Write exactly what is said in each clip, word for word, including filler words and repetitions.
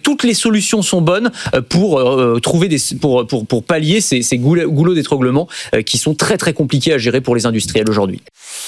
toutes les solutions sont bonnes pour euh, trouver des, pour, pour, pour pallier ces, ces goulots d'étranglement euh, qui sont très très compliqués à gérer pour les industriels aujourd'hui.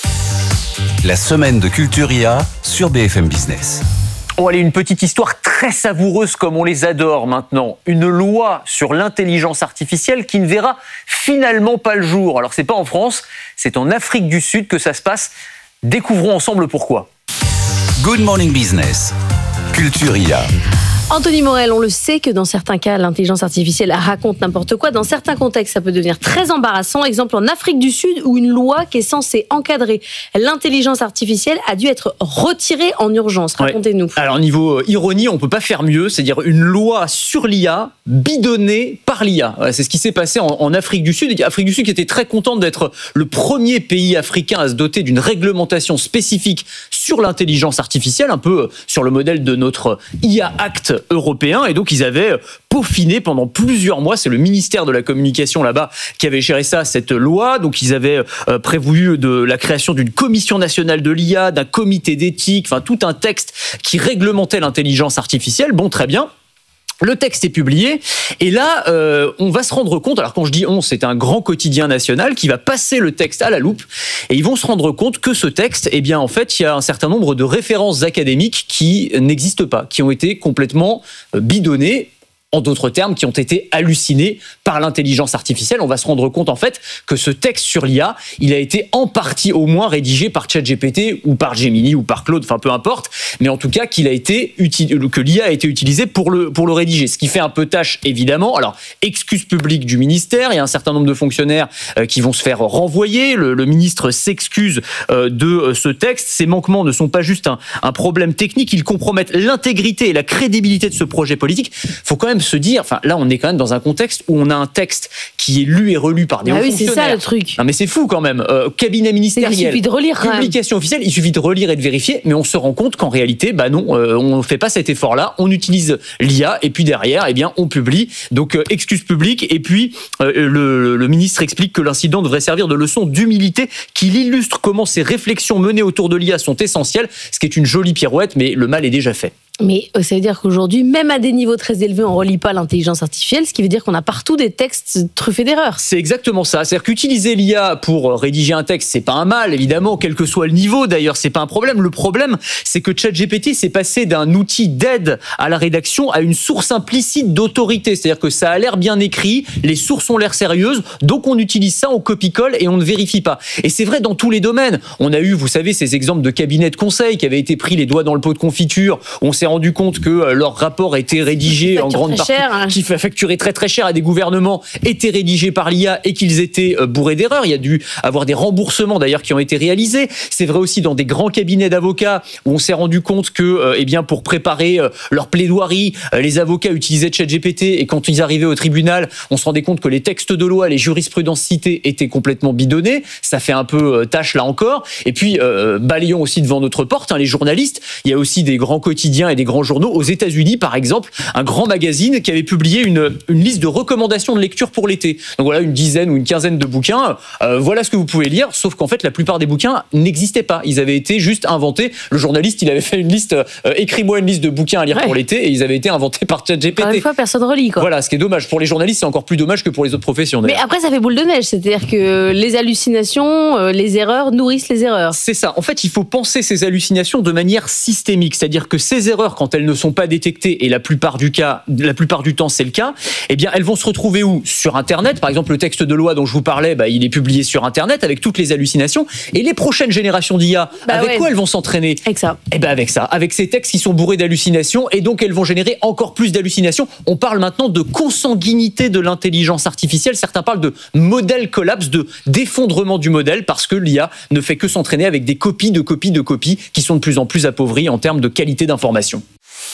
La semaine de Culture I A sur B F M Business. Oh, allez, une petite histoire très savoureuse comme on les adore maintenant. Une loi sur l'intelligence artificielle qui ne verra finalement pas le jour. Alors, c'est pas en France, c'est en Afrique du Sud que ça se passe. Découvrons ensemble pourquoi. Good Morning Business, Culture I A. Anthony Morel, on le sait que dans certains cas, l'intelligence artificielle raconte n'importe quoi. Dans certains contextes, ça peut devenir très embarrassant. Exemple en Afrique du Sud, où une loi qui est censée encadrer l'intelligence artificielle a dû être retirée en urgence. Racontez-nous. Ouais. Alors, niveau ironie, on ne peut pas faire mieux. C'est-à-dire une loi sur l'I A bidonnée par l'I A. C'est ce qui s'est passé en, en Afrique du Sud. Afrique du Sud qui était très contente d'être le premier pays africain à se doter d'une réglementation spécifique sur l'intelligence artificielle, un peu sur le modèle de notre I A Act européen, et donc ils avaient peaufiné pendant plusieurs mois, c'est le ministère de la communication là-bas qui avait géré ça, cette loi, donc ils avaient euh, prévu de la création d'une commission nationale de l'I A, d'un comité d'éthique, enfin tout un texte qui réglementait l'intelligence artificielle. Bon, très bien. Le texte est publié et là, euh, on va se rendre compte, alors quand je dis on, c'est un grand quotidien national qui va passer le texte à la loupe et ils vont se rendre compte que ce texte, eh bien en fait, il y a un certain nombre de références académiques qui n'existent pas, qui ont été complètement bidonnées. En d'autres termes, qui ont été hallucinés par l'intelligence artificielle. On va se rendre compte, en fait, que ce texte sur l'I A, il a été en partie au moins rédigé par ChatGPT ou par Gemini ou par Claude, enfin peu importe, mais en tout cas qu'il a été uti- que l'I A a été utilisée pour le, pour le rédiger. Ce qui fait un peu tâche, évidemment. Alors, excuse publique du ministère, il y a un certain nombre de fonctionnaires euh, qui vont se faire renvoyer. Le, le ministre s'excuse euh, de euh, ce texte. Ces manquements ne sont pas juste un, un problème technique, ils compromettent l'intégrité et la crédibilité de ce projet politique. Il faut quand même se dire, enfin là on est quand même dans un contexte où on a un texte qui est lu et relu par des hauts ah oui, fonctionnaires. C'est ça le truc. Non mais c'est fou quand même. Euh, cabinet ministériel, il suffit de relire, publication officielle, il suffit de relire et de vérifier, mais on se rend compte qu'en réalité, bah non, euh, on ne fait pas cet effort-là. On utilise l'I A et puis derrière, eh bien on publie. Donc euh, excuse publique et puis euh, le, le ministre explique que l'incident devrait servir de leçon d'humilité qui illustre comment ces réflexions menées autour de l'I A sont essentielles. Ce qui est une jolie pirouette, mais le mal est déjà fait. Mais ça veut dire qu'aujourd'hui, même à des niveaux très élevés, on ne relie pas l'intelligence artificielle, ce qui veut dire qu'on a partout des textes truffés d'erreurs. C'est exactement ça. C'est-à-dire qu'utiliser l'I A pour rédiger un texte, c'est pas un mal, évidemment, quel que soit le niveau, d'ailleurs, c'est pas un problème. Le problème, c'est que ChatGPT s'est passé d'un outil d'aide à la rédaction à une source implicite d'autorité. C'est-à-dire que ça a l'air bien écrit, les sources ont l'air sérieuses, donc on utilise ça, on copie-colle et on ne vérifie pas. Et c'est vrai dans tous les domaines. On a eu, vous savez, ces exemples de cabinets de conseil qui avaient été pris les doigts dans le pot de confiture, où on s'est rendu compte que leur rapport était rédigé en grande partie, cher, hein. qui fait facturer très très cher à des gouvernements, étaient rédigés par l'I A et qu'ils étaient bourrés d'erreurs. Il y a dû avoir des remboursements d'ailleurs qui ont été réalisés. C'est vrai aussi dans des grands cabinets d'avocats où on s'est rendu compte que, eh bien, pour préparer leur plaidoirie, les avocats utilisaient ChatGPT et quand ils arrivaient au tribunal, on se rendait compte que les textes de loi, les jurisprudences citées étaient complètement bidonnés. Ça fait un peu tâche là encore. Et puis, euh, balayons aussi devant notre porte, hein, les journalistes. Il y a aussi des grands quotidiens et des grands journaux. Aux États-Unis, par exemple, un grand magazine qui avait publié une, une liste de recommandations de lecture pour l'été. Donc voilà, une dizaine ou une quinzaine de bouquins. Euh, voilà ce que vous pouvez lire, sauf qu'en fait, la plupart des bouquins n'existaient pas. Ils avaient été juste inventés. Le journaliste, il avait fait une liste, euh, écris-moi une liste de bouquins à lire ouais. pour l'été, et ils avaient été inventés par ChatGPT. Encore une fois, personne relit, quoi. Voilà, ce qui est dommage. Pour les journalistes, c'est encore plus dommage que pour les autres professions. Mais après, ça fait boule de neige. C'est-à-dire que les hallucinations, euh, les erreurs nourrissent les erreurs. C'est ça. En fait, il faut penser ces hallucinations de manière systémique. C'est-à-dire que ces erreurs, quand elles ne sont pas détectées, et la plupart du cas, la plupart du temps, c'est le cas, eh bien, elles vont se retrouver où ? Sur Internet. Par exemple, le texte de loi dont je vous parlais, bah, il est publié sur Internet avec toutes les hallucinations. Et les prochaines générations d'I A, bah avec ouais. quoi elles vont s'entraîner ? Avec ça. Eh ben, avec ça. Avec ces textes qui sont bourrés d'hallucinations, et donc elles vont générer encore plus d'hallucinations. On parle maintenant de consanguinité de l'intelligence artificielle. Certains parlent de modèle collapse, de d'effondrement du modèle, parce que l'I A ne fait que s'entraîner avec des copies de copies de copies qui sont de plus en plus appauvries en termes de qualité d'information.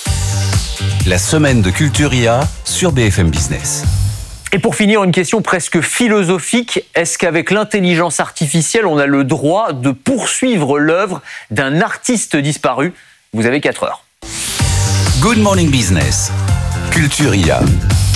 La semaine de Culture I A sur B F M Business. Et pour finir, une question presque philosophique. Est-ce qu'avec l'intelligence artificielle, on a le droit de poursuivre l'œuvre d'un artiste disparu ? Vous avez quatre heures. Good Morning Business, Culture I A.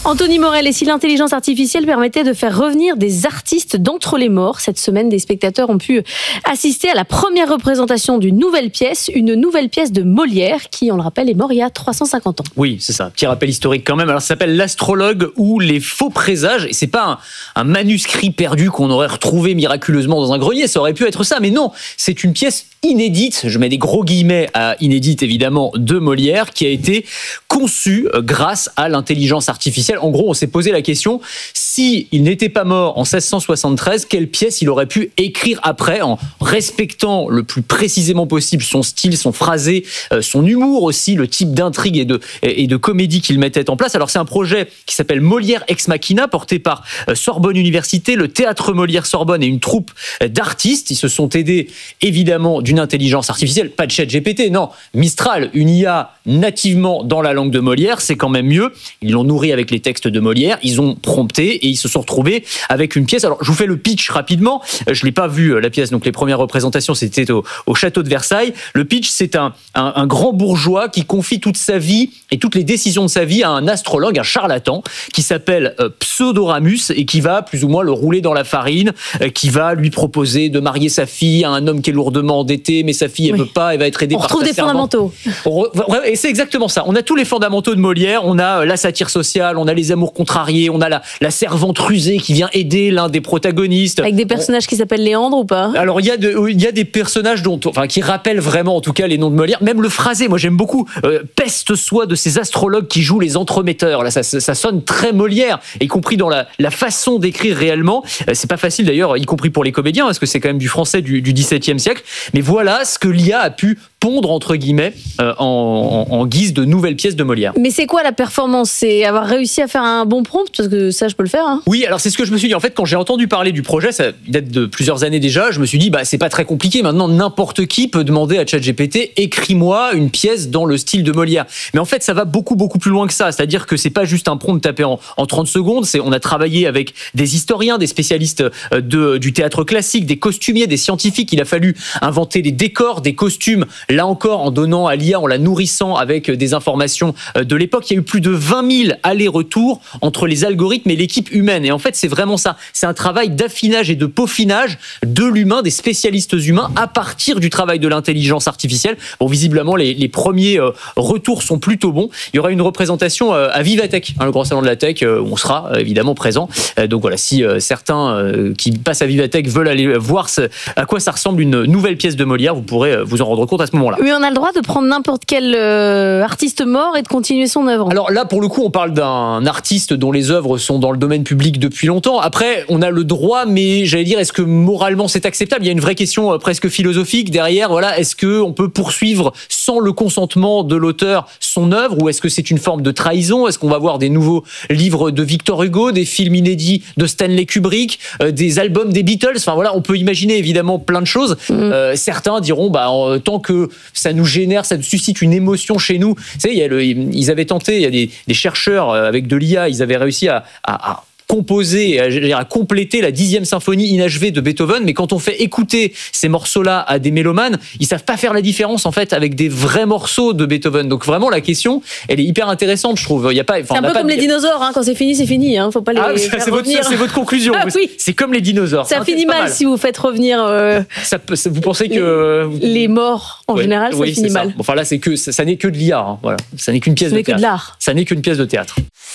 Anthony Morel, et si l'intelligence artificielle permettait de faire revenir des artistes d'entre les morts, cette semaine, des spectateurs ont pu assister à la première représentation d'une nouvelle pièce, une nouvelle pièce de Molière, qui, on le rappelle, est mort il y a trois cent cinquante ans. Oui, c'est ça. Petit rappel historique quand même. Alors, ça s'appelle L'Astrologue ou les faux présages. Et c'est pas un, un manuscrit perdu qu'on aurait retrouvé miraculeusement dans un grenier. Ça aurait pu être ça, mais non. C'est une pièce inédite, je mets des gros guillemets à inédite évidemment, de Molière, qui a été conçue grâce à l'intelligence artificielle. En gros, on s'est posé la question, si il n'était pas mort en seize cent soixante-treize, quelle pièce il aurait pu écrire après, en respectant le plus précisément possible son style, son phrasé, son humour aussi, le type d'intrigue et de, et de comédie qu'il mettait en place. Alors c'est un projet qui s'appelle Molière Ex Machina, porté par Sorbonne Université, le Théâtre Molière Sorbonne et une troupe d'artistes. Ils se sont aidés évidemment d'une intelligence artificielle, pas de ChatGPT, non, Mistral, une I A nativement dans la langue de Molière, c'est quand même mieux. Ils l'ont nourri avec les textes de Molière, ils ont prompté et ils se sont retrouvés avec une pièce. Alors je vous fais le pitch rapidement, je l'ai pas vu la pièce, donc les premières représentations c'était au, au château de Versailles. Le pitch, c'est un, un, un grand bourgeois qui confie toute sa vie et toutes les décisions de sa vie à un astrologue, un charlatan, qui s'appelle euh, Pseudoramus et qui va plus ou moins le rouler dans la farine, euh, qui va lui proposer de marier sa fille à un homme qui est lourdement endetté, mais sa fille elle oui. veut pas, elle va être aidée on par retrouve sa des servante. Fondamentaux. Re... Et c'est exactement ça. On a tous les fondamentaux de Molière, on a la satire sociale, on a les amours contrariés, on a la, la servante rusée qui vient aider l'un des protagonistes. Avec des personnages on... qui s'appellent Léandre ou pas? Alors il y a de, il y a des personnages dont, enfin, qui rappellent vraiment en tout cas les noms de Molière, même le phrasé, moi j'aime beaucoup. Euh, peste soit de ces astrologues qui jouent les entremetteurs. Là, ça, ça, ça sonne très Molière, y compris dans la, la façon d'écrire réellement. Euh, c'est pas facile d'ailleurs, y compris pour les comédiens, parce que c'est quand même du français du, du dix-septième siècle. Mais voilà ce que l'I A a pu pondre entre guillemets euh, en, en, en guise de nouvelles pièces de Molière. Mais c'est quoi la performance? C'est avoir réussi à faire un bon prompt? Parce que ça, je peux le faire. Hein. Oui, alors c'est ce que je me suis dit. En fait, quand j'ai entendu parler du projet, ça date de plusieurs années déjà, je me suis dit, bah c'est pas très compliqué. Maintenant, n'importe qui peut demander à ChatGPT, écris-moi une pièce dans le style de Molière. Mais en fait, ça va beaucoup beaucoup plus loin que ça. C'est-à-dire que c'est pas juste un prompt tapé en, en trente secondes. C'est, on a travaillé avec des historiens, des spécialistes de, du théâtre classique, des costumiers, des scientifiques. Il a fallu inventer des décors, des costumes. Là encore, en donnant à l'I A, en la nourrissant avec des informations de l'époque. Il y a eu plus de vingt mille allers-retours entre les algorithmes et l'équipe humaine. Et en fait, c'est vraiment ça. C'est un travail d'affinage et de peaufinage de l'humain, des spécialistes humains, à partir du travail de l'intelligence artificielle. Bon, visiblement, les, les premiers euh, retours sont plutôt bons. Il y aura une représentation euh, à Vivatech, hein, le grand salon de la tech, euh, où on sera euh, évidemment présent. Euh, donc voilà, si euh, certains euh, qui passent à Vivatech veulent aller voir ce, à quoi ça ressemble une nouvelle pièce de Molière, vous pourrez euh, vous en rendre compte à ce moment-là. Oui, on a le droit de prendre n'importe quel euh, artiste mort et de continuer son œuvre. Alors là, pour le coup, on parle d'un artiste dont les œuvres sont dans le domaine public depuis longtemps. Après, on a le droit, mais j'allais dire, est-ce que moralement c'est acceptable? Il y a une vraie question euh, presque philosophique derrière. Voilà, est-ce que on peut poursuivre sans le consentement de l'auteur son œuvre, ou est-ce que c'est une forme de trahison? Est-ce qu'on va voir des nouveaux livres de Victor Hugo, des films inédits de Stanley Kubrick, euh, des albums des Beatles? Enfin voilà, on peut imaginer évidemment plein de choses. Mmh. Euh, certains diront, bah, euh, tant que ça nous génère, ça nous suscite une émotion chez nous. Vous savez, il y a le, ils avaient tenté, il y a des, des chercheurs avec de l'I A, ils avaient réussi à, à, à composer, à, à compléter la dixième symphonie inachevée de Beethoven, mais quand on fait écouter ces morceaux-là à des mélomanes, ils savent pas faire la différence en fait avec des vrais morceaux de Beethoven. Donc vraiment la question, elle est hyper intéressante, je trouve. Il y a pas, c'est un peu comme de... les dinosaures, hein. Quand c'est fini, c'est fini. Hein. Faut pas les ah, faire c'est revenir. Votre, c'est votre conclusion. Ah, oui. C'est comme les dinosaures. Ça hein, finit mal, mal si vous faites revenir. Euh, ça, ça, vous pensez que les, les morts en oui, général, oui, ça finit mal. Ça. Bon, enfin là, c'est que ça, ça n'est que de l'I A. Hein. Voilà, ça n'est qu'une pièce ça de théâtre. Que de l'art. Ça n'est qu'une pièce de théâtre.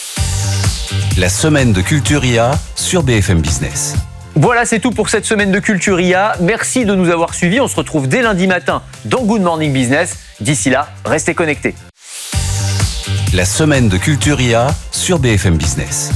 La semaine de Culture I A sur B F M Business. Voilà, c'est tout pour cette semaine de Culture I A. Merci de nous avoir suivis. On se retrouve dès lundi matin dans Good Morning Business. D'ici là, restez connectés. La semaine de Culture I A sur B F M Business.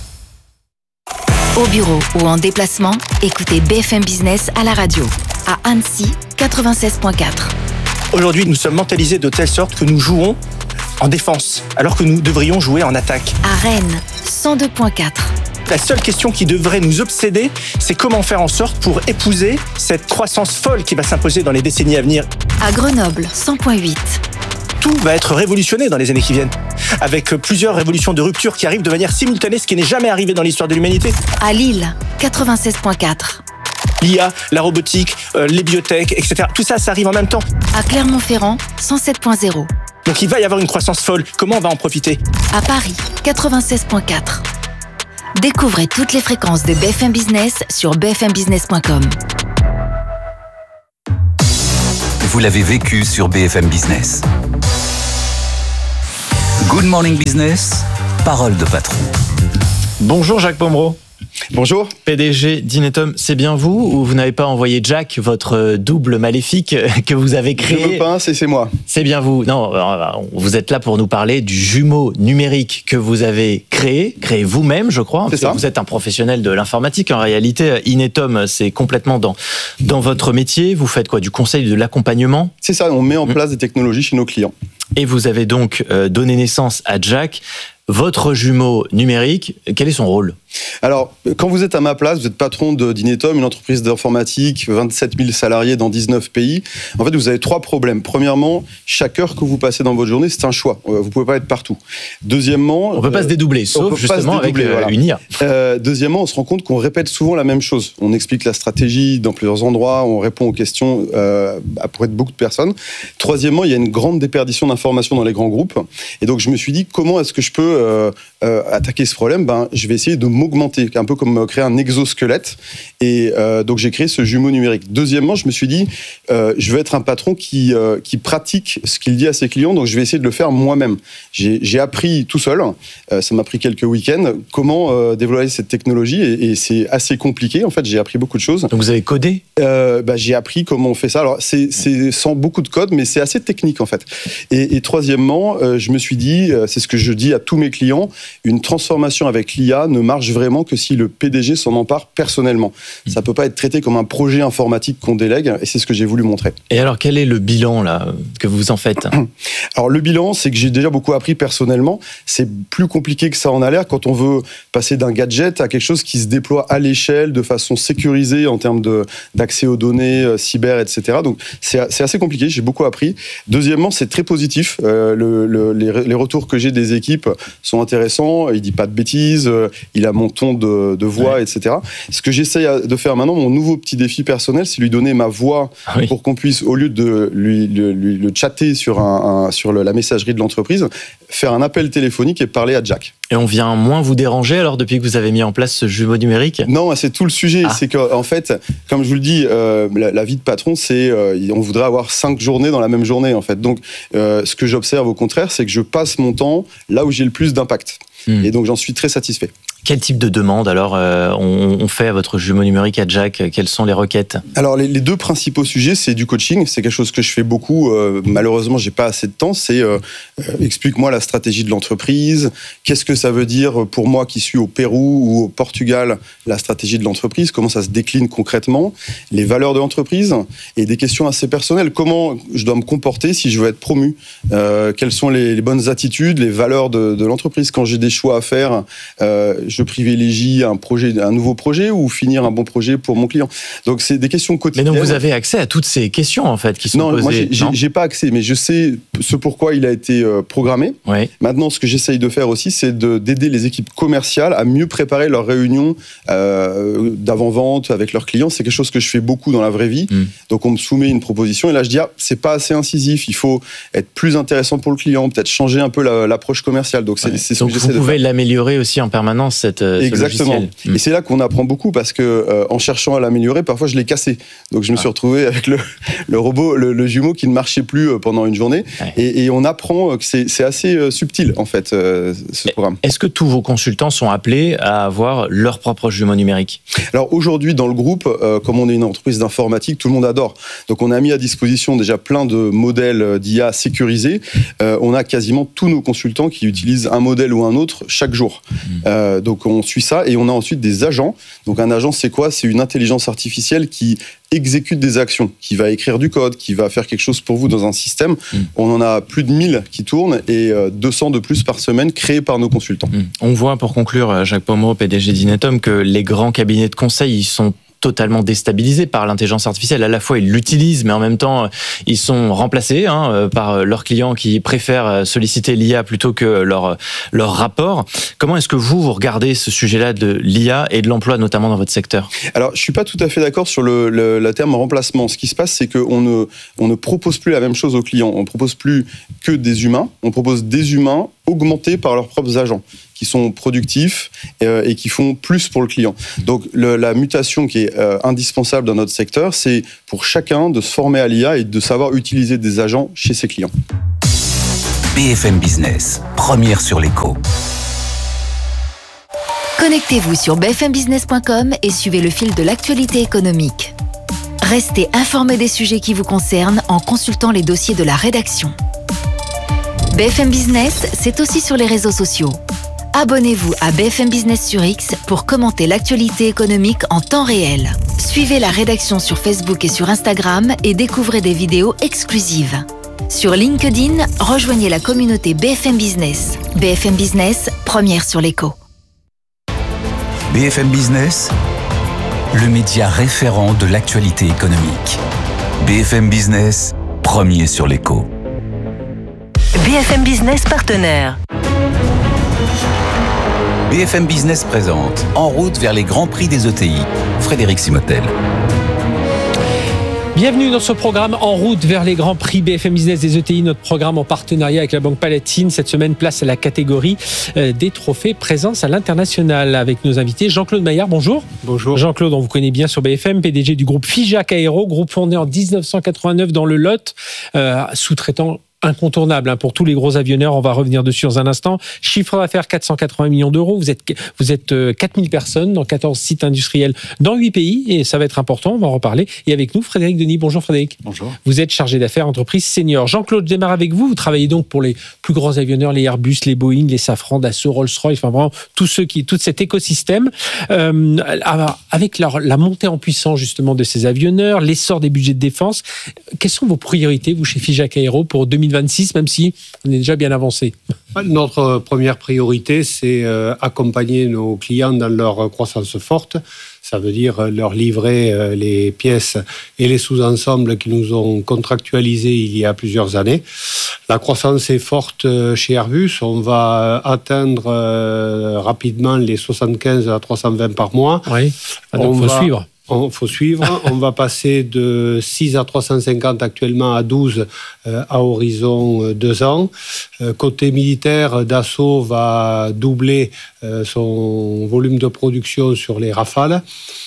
Au bureau ou en déplacement, écoutez B F M Business à la radio. À Annecy, quatre-vingt-seize virgule quatre. Aujourd'hui, nous sommes mentalisés de telle sorte que nous jouons en défense, alors que nous devrions jouer en attaque. À Rennes, cent deux virgule quatre. La seule question qui devrait nous obséder, c'est comment faire en sorte pour épouser cette croissance folle qui va s'imposer dans les décennies à venir. À Grenoble, cent virgule huit. Tout va être révolutionné dans les années qui viennent, avec plusieurs révolutions de rupture qui arrivent de manière simultanée, ce qui n'est jamais arrivé dans l'histoire de l'humanité. À Lille, quatre-vingt-seize virgule quatre. L'I A, la robotique, euh, les biotech, et cetera. Tout ça, ça arrive en même temps. À Clermont-Ferrand, cent sept virgule zéro. Donc il va y avoir une croissance folle. Comment on va en profiter ? À Paris, quatre-vingt-seize virgule quatre. Découvrez toutes les fréquences de B F M Business sur b f m business point com. Vous l'avez vécu sur B F M Business. Good Morning Business, parole de patron. Bonjour Jacques Pomereau. Bonjour. P D G d'Inetum, c'est bien vous ou vous n'avez pas envoyé Jack, votre double maléfique que vous avez créé ? Je veux pas, c'est, c'est moi. C'est bien vous. Non, vous êtes là pour nous parler du jumeau numérique que vous avez créé, créé vous-même, je crois. C'est ça. Vous êtes un professionnel de l'informatique. En réalité, Inetum, c'est complètement dans, dans votre métier. Vous faites quoi ? Du conseil, de l'accompagnement ? C'est ça, on met en place des technologies chez nos clients. Et vous avez donc euh, donné naissance à Jack, votre jumeau numérique. Quel est son rôle ? Alors, quand vous êtes à ma place, vous êtes patron de d'Inetum, une entreprise d'informatique, vingt-sept mille salariés dans dix-neuf pays. En fait, vous avez trois problèmes. Premièrement, chaque heure que vous passez dans votre journée, c'est un choix. Vous ne pouvez pas être partout. Deuxièmement... On ne peut pas euh, se dédoubler, sauf justement avec euh, voilà. une I A. Euh, deuxièmement, on se rend compte qu'on répète souvent la même chose. On explique la stratégie dans plusieurs endroits, on répond aux questions euh, pour être beaucoup de personnes. Troisièmement, il y a une grande déperdition d'informations dans les grands groupes. Et donc, je me suis dit, comment est-ce que je peux euh, euh, attaquer ce problème ? Ben, je vais essayer de m'augmenter, un peu comme créer un exosquelette. Et euh, donc, j'ai créé ce jumeau numérique. Deuxièmement, je me suis dit, euh, je veux être un patron qui, euh, qui pratique ce qu'il dit à ses clients, donc je vais essayer de le faire moi-même. J'ai, j'ai appris tout seul, euh, ça m'a pris quelques week-ends, comment euh, développer cette technologie, et, et c'est assez compliqué. En fait, j'ai appris beaucoup de choses. Donc, vous avez codé ? euh, bah, J'ai appris comment on fait ça. Alors, c'est, c'est sans beaucoup de code, mais c'est assez technique, en fait. Et, et troisièmement, euh, je me suis dit, euh, c'est ce que je dis à tous mes clients, une transformation avec l'I A ne marche vraiment que si le P D G s'en empare personnellement. Ça ne peut pas être traité comme un projet informatique qu'on délègue, et c'est ce que j'ai voulu montrer. Et alors, quel est le bilan là, que vous en faites ? Alors, le bilan, c'est que j'ai déjà beaucoup appris personnellement. C'est plus compliqué que ça en a l'air quand on veut passer d'un gadget à quelque chose qui se déploie à l'échelle, de façon sécurisée en termes de, d'accès aux données, euh, cyber, et cetera. Donc, c'est, c'est assez compliqué, j'ai beaucoup appris. Deuxièmement, c'est très positif. Euh, le, le, les, les retours que j'ai des équipes sont intéressants. Il ne dit pas de bêtises, euh, il a mon ton de, de voix, ouais. et cetera. Ce que j'essaye de faire maintenant, mon nouveau petit défi personnel, c'est lui donner ma voix oui. pour qu'on puisse, au lieu de lui, lui, lui le chatter sur, un, un, sur le, la messagerie de l'entreprise, faire un appel téléphonique et parler à Jack. Et on vient moins vous déranger alors depuis que vous avez mis en place ce jumeau numérique ? Non, c'est tout le sujet. Ah. C'est qu'en fait, comme je vous le dis, euh, la, la vie de patron, c'est euh, on voudrait avoir cinq journées dans la même journée en fait. Donc, euh, ce que j'observe au contraire, c'est que je passe mon temps là où j'ai le plus d'impact. Mmh. Et donc, j'en suis très satisfait. Quel type de demande alors euh, on, on fait à votre jumeau numérique à Jack ? Quelles sont les requêtes ? Alors les, les deux principaux sujets, c'est du coaching, c'est quelque chose que je fais beaucoup. Euh, malheureusement, j'ai pas assez de temps. C'est euh, euh, explique-moi la stratégie de l'entreprise. Qu'est-ce que ça veut dire pour moi qui suis au Pérou ou au Portugal, la stratégie de l'entreprise ? Comment ça se décline concrètement ? Les valeurs de l'entreprise et des questions assez personnelles. Comment je dois me comporter si je veux être promu ? euh, Quelles sont les, les bonnes attitudes, les valeurs de, de l'entreprise ? Quand j'ai des choix à faire, euh, je privilégie un projet, un nouveau projet ou finir un bon projet pour mon client. Donc c'est des questions quotidiennes. Mais donc vous avez accès à toutes ces questions en fait qui sont non, posées. Moi, j'ai, non, j'ai pas accès, mais je sais ce pourquoi il a été programmé. Oui. Maintenant, ce que j'essaye de faire aussi, c'est de, d'aider les équipes commerciales à mieux préparer leurs réunions euh, d'avant-vente avec leurs clients. C'est quelque chose que je fais beaucoup dans la vraie vie. Mm. Donc on me soumet une proposition et là je dis ah, c'est pas assez incisif. Il faut être plus intéressant pour le client, peut-être changer un peu la, l'approche commerciale. Donc c'est, ouais. c'est ce donc que j'essaie de faire. Vous pouvez l'améliorer aussi en permanence cette Exactement. Mmh. Et c'est là qu'on apprend beaucoup parce que euh, en cherchant à l'améliorer, parfois je l'ai cassé. Donc je me ah. suis retrouvé avec le, le robot, le, le jumeau qui ne marchait plus pendant une journée. Ouais. Et, et on apprend que c'est, c'est assez euh, subtil en fait euh, ce programme. Est-ce que tous vos consultants sont appelés à avoir leur propre jumeau numérique ? Alors aujourd'hui dans le groupe, euh, comme on est une entreprise d'informatique, tout le monde adore. Donc on a mis à disposition déjà plein de modèles d'I A sécurisés. Euh, on a quasiment tous nos consultants qui utilisent un modèle ou un autre chaque jour. Mmh. Euh, donc on suit ça et on a ensuite des agents. Donc un agent, c'est quoi ? C'est une intelligence artificielle qui exécute des actions, qui va écrire du code, qui va faire quelque chose pour vous dans un système. Mmh. On en a plus de mille qui tournent et deux cents de plus par semaine créés par nos consultants. Mmh. On voit, pour conclure, Jacques Pomereau, P D G d'Inetum, que les grands cabinets de conseil, ils sont totalement déstabilisés par l'intelligence artificielle. À la fois, ils l'utilisent, mais en même temps, ils sont remplacés hein, par leurs clients qui préfèrent solliciter l'I A plutôt que leur, leur rapport. Comment est-ce que vous, vous regardez ce sujet-là de l'I A et de l'emploi, notamment dans votre secteur ? Alors, je suis pas tout à fait d'accord sur le, le, le terme remplacement. Ce qui se passe, c'est qu'on ne, on ne propose plus la même chose aux clients. On ne propose plus que des humains. On propose des humains augmentés par leurs propres agents, qui sont productifs euh, et qui font plus pour le client. Donc le, la mutation qui est euh, indispensable dans notre secteur, c'est pour chacun de se former à l'I A et de savoir utiliser des agents chez ses clients. B F M Business, première sur l'écho. Connectez-vous sur b f m business point com et suivez le fil de l'actualité économique. Restez informés des sujets qui vous concernent en consultant les dossiers de la rédaction. B F M Business, c'est aussi sur les réseaux sociaux. Abonnez-vous à B F M Business sur X pour commenter l'actualité économique en temps réel. Suivez la rédaction sur Facebook et sur Instagram et découvrez des vidéos exclusives. Sur LinkedIn, rejoignez la communauté B F M Business. B F M Business, première sur l'écho. B F M Business, le média référent de l'actualité économique. B F M Business, premier sur l'écho. B F M Business partenaire. B F M Business présente En route vers les grands prix des E T I. Frédéric Simotel. Bienvenue dans ce programme En route vers les grands prix B F M Business des E T I, notre programme en partenariat avec la Banque Palatine. Cette semaine, place à la catégorie des trophées présence à l'international avec nos invités. Jean-Claude Maillard, bonjour. Bonjour. Jean-Claude, on vous connaît bien sur B F M, P D G du groupe Figeac Aéro, groupe fondé en dix-neuf cent quatre-vingt-neuf dans le Lot, euh, sous-traitant incontournable hein, pour tous les gros avionneurs. On va revenir dessus dans un instant. Chiffre d'affaires quatre cent quatre-vingts millions d'euros. Vous êtes, vous êtes euh, quatre mille personnes dans quatorze sites industriels dans huit pays et ça va être important. On va en reparler. Et avec nous, Frédéric Denis. Bonjour Frédéric. Bonjour. Vous êtes chargé d'affaires entreprise senior. Jean-Claude, je démarre avec vous. Vous travaillez donc pour les plus grands avionneurs, les Airbus, les Boeing, les Safran, Dassault, Rolls-Royce, enfin vraiment tous ceux qui, tout cet écosystème. Euh, avec leur, la montée en puissance justement de ces avionneurs, l'essor des budgets de défense, quelles sont vos priorités, vous, chez Figeac Aéro pour deux mille vingt-six, même si on est déjà bien avancé? Notre première priorité, c'est euh, accompagner nos clients dans leur croissance forte. Ça veut dire leur livrer euh, les pièces et les sous-ensembles qui nous ont contractualisés il y a plusieurs années. La croissance est forte chez Airbus. On va atteindre euh, rapidement les soixante-quinze à trois cent vingt par mois. Oui, donc il faut va... suivre. Il faut suivre. On va passer de six à trois cent cinquante actuellement à douze euh, à horizon euh, deux ans. Euh, côté militaire, Dassault va doubler euh, son volume de production sur les Rafales.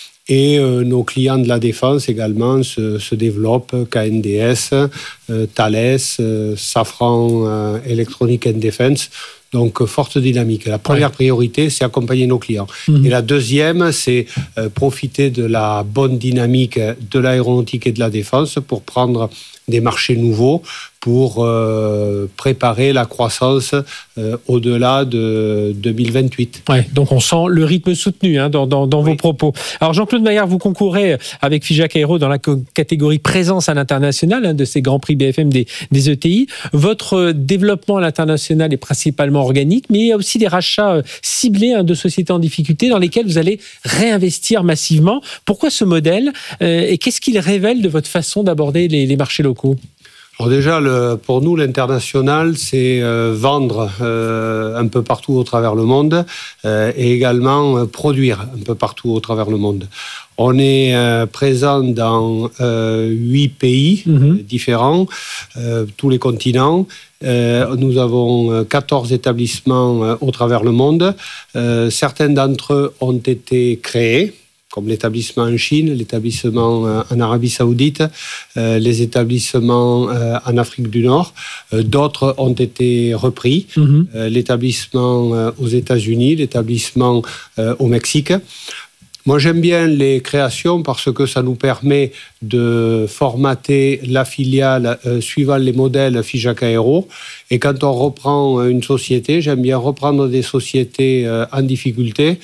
Et euh, nos clients de la défense également se, se développent, K N D S, euh, Thales, euh, Safran euh, Electronic and Defense. Donc, forte dynamique. La première ouais. priorité, c'est accompagner nos clients. Mmh. Et la deuxième, c'est euh, profiter de la bonne dynamique de l'aéronautique et de la défense pour prendre des marchés nouveaux, pour euh, préparer la croissance euh, au-delà de deux mille vingt-huit. Ouais, donc on sent le rythme soutenu hein, dans, dans, dans oui. vos propos. Alors Jean-Claude Maillard, vous concourez avec Figeac Aéro dans la catégorie présence à l'international hein, de ces grands prix B F M des, des E T I. Votre développement à l'international est principalement organique, mais il y a aussi des rachats ciblés hein, de sociétés en difficulté dans lesquelles vous allez réinvestir massivement. Pourquoi ce modèle euh, et qu'est-ce qu'il révèle de votre façon d'aborder les, les marchés locaux ? Alors déjà, le, pour nous, l'international, c'est euh, vendre euh, un peu partout au travers le monde euh, et également euh, produire un peu partout au travers le monde. On est euh, présent dans euh, huit pays mmh. euh, différents, euh, tous les continents. Euh, nous avons quatorze établissements euh, au travers le monde. Euh, certains d'entre eux ont été créés, comme l'établissement en Chine, l'établissement en Arabie Saoudite, euh, les établissements euh, en Afrique du Nord. Euh, d'autres ont été repris. Mmh. Euh, l'établissement euh, aux États-Unis, l'établissement euh, au Mexique. Moi, j'aime bien les créations parce que ça nous permet de formater la filiale euh, suivant les modèles Figeac Aéro. Et quand on reprend une société, j'aime bien reprendre des sociétés euh, en difficulté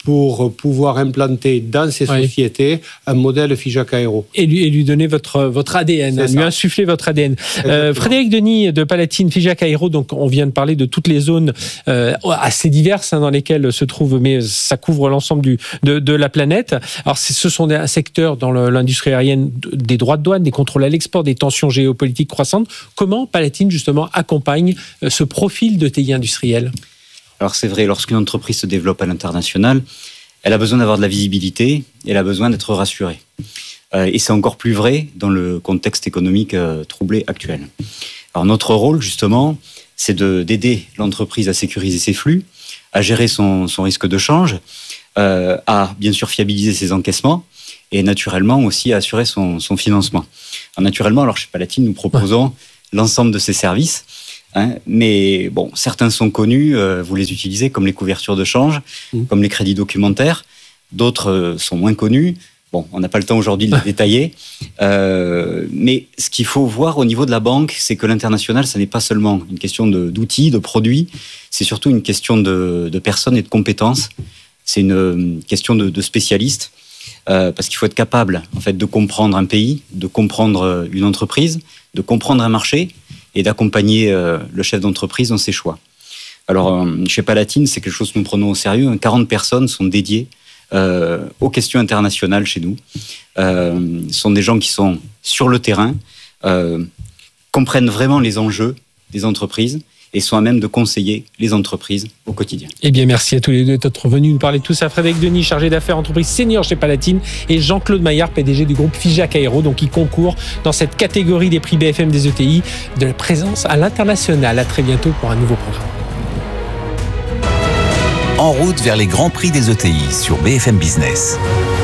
pour pouvoir implanter dans ces Oui. sociétés un modèle Figeac Aéro. Et lui, et lui donner votre, votre A D N, hein, lui insuffler votre A D N. Euh, Frédéric Denis de Palatine, Figeac Aéro, donc on vient de parler de toutes les zones euh, assez diverses hein, dans lesquelles se trouve, mais ça couvre l'ensemble du, de, de la planète. Alors ce sont des secteurs dans le, l'industrie aérienne, des droits de douane, des contrôles à l'export, des tensions géopolitiques croissantes. Comment Palatine justement accompagne ce profil de T I industriel ? Alors c'est vrai, lorsqu'une entreprise se développe à l'international, elle a besoin d'avoir de la visibilité, elle a besoin d'être rassurée. Euh, et c'est encore plus vrai dans le contexte économique euh, troublé actuel. Alors notre rôle, justement, c'est de, d'aider l'entreprise à sécuriser ses flux, à gérer son, son risque de change, euh, à bien sûr fiabiliser ses encaissements et naturellement aussi à assurer son, son financement. Alors, naturellement, alors chez Palatine, nous proposons ouais. l'ensemble de ces services. Hein, mais bon, certains sont connus, euh, vous les utilisez, comme les couvertures de change, mmh. comme les crédits documentaires. D'autres euh, sont moins connus. Bon, on n'a pas le temps aujourd'hui de les détailler. Euh, mais ce qu'il faut voir au niveau de la banque, c'est que l'international, ça n'est pas seulement une question de, d'outils, de produits, c'est surtout une question de, de personnes et de compétences. C'est une question de, de spécialistes, euh, parce qu'il faut être capable, en fait, de comprendre un pays, de comprendre une entreprise, de comprendre un marché, et d'accompagner euh, le chef d'entreprise dans ses choix. Alors, euh, chez Palatine, c'est quelque chose que nous prenons au sérieux. quarante personnes sont dédiées euh, aux questions internationales chez nous. Euh, ce sont des gens qui sont sur le terrain, euh, comprennent vraiment les enjeux des entreprises et sont à même de conseiller les entreprises au quotidien. Eh bien, merci à tous les deux d'être venus nous parler de tout ça. Frédéric Denis, chargé d'affaires entreprise senior chez Palatine, et Jean-Claude Maillard, P D G du groupe Figeac Aéro, donc qui concourt dans cette catégorie des prix B F M des E T I de la présence à l'international. À très bientôt pour un nouveau programme. En route vers les grands prix des E T I sur B F M Business.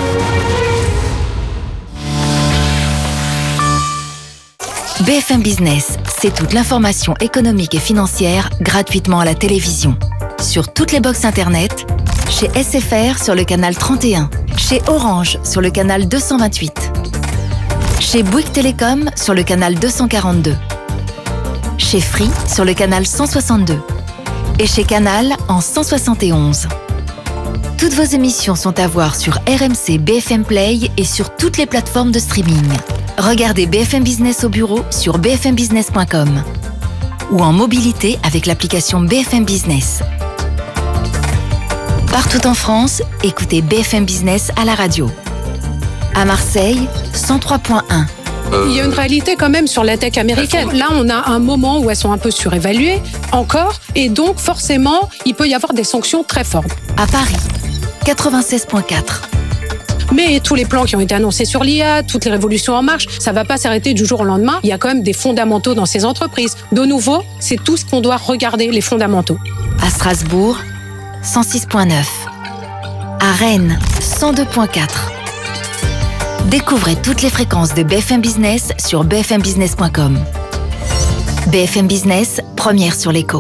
B F M Business, c'est toute l'information économique et financière gratuitement à la télévision. Sur toutes les box internet, chez S F R sur le canal trente et un, chez Orange sur le canal deux cent vingt-huit, chez Bouygues Télécom sur le canal deux cent quarante-deux, chez Free sur le canal cent soixante-deux et chez Canal en cent soixante et onze. Toutes vos émissions sont à voir sur R M C B F M Play et sur toutes les plateformes de streaming. Regardez B F M Business au bureau sur b f m business point com ou en mobilité avec l'application B F M Business. Partout en France, écoutez B F M Business à la radio. À Marseille, cent trois point un. Il y a une réalité quand même sur la tech américaine. Là, on a un moment où elles sont un peu surévaluées, encore, et donc forcément, il peut y avoir des sanctions très fortes. À Paris, quatre-vingt-seize point quatre. Mais tous les plans qui ont été annoncés sur l'I A, toutes les révolutions en marche, ça ne va pas s'arrêter du jour au lendemain. Il y a quand même des fondamentaux dans ces entreprises. De nouveau, c'est tout ce qu'on doit regarder, les fondamentaux. À Strasbourg, cent six point neuf. À Rennes, cent deux point quatre. Découvrez toutes les fréquences de B F M Business sur b f m business point com. B F M Business, première sur l'écho.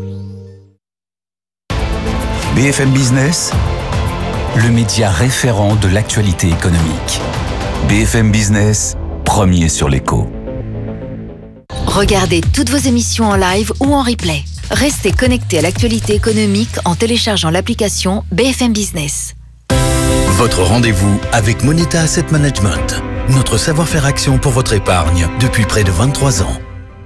B F M Business, le média référent de l'actualité économique. B F M Business, premier sur l'écho. Regardez toutes vos émissions en live ou en replay. Restez connectés à l'actualité économique en téléchargeant l'application B F M Business. Votre rendez-vous avec Moneta Asset Management. Notre savoir-faire action pour votre épargne depuis près de vingt-trois ans.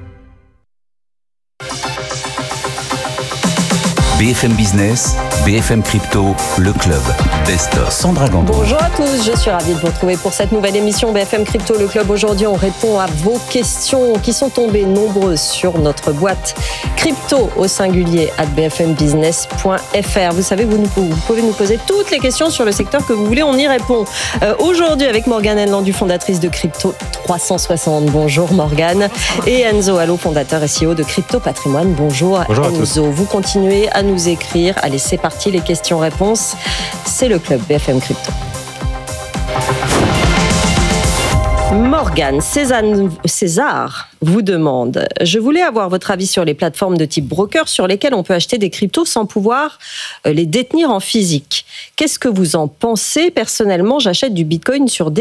B F M Business, B F M Crypto, le club. Best of Sandra Gandour. Bonjour à tous, je suis ravie de vous retrouver pour cette nouvelle émission B F M Crypto, le club. Aujourd'hui, on répond à vos questions qui sont tombées nombreuses sur notre boîte crypto au singulier at b f m business point f r. Vous savez, vous, nous, vous pouvez nous poser toutes les questions sur le secteur que vous voulez, on y répond. Euh, aujourd'hui, avec Morgane Henlandu, fondatrice de Crypto trois cent soixante. Bonjour Morgane. Et Enzo Allo, fondateur et C E O de Crypto Patrimoine. Bonjour, Bonjour Enzo. Vous continuez à nous écrire. Allez, c'est parti, les questions-réponses. C'est le club B F M Crypto. Morgane César vous demande « Je voulais avoir votre avis sur les plateformes de type broker sur lesquelles on peut acheter des cryptos sans pouvoir les détenir en physique. Qu'est-ce que vous en pensez ? Personnellement, j'achète du Bitcoin sur DeGiro. »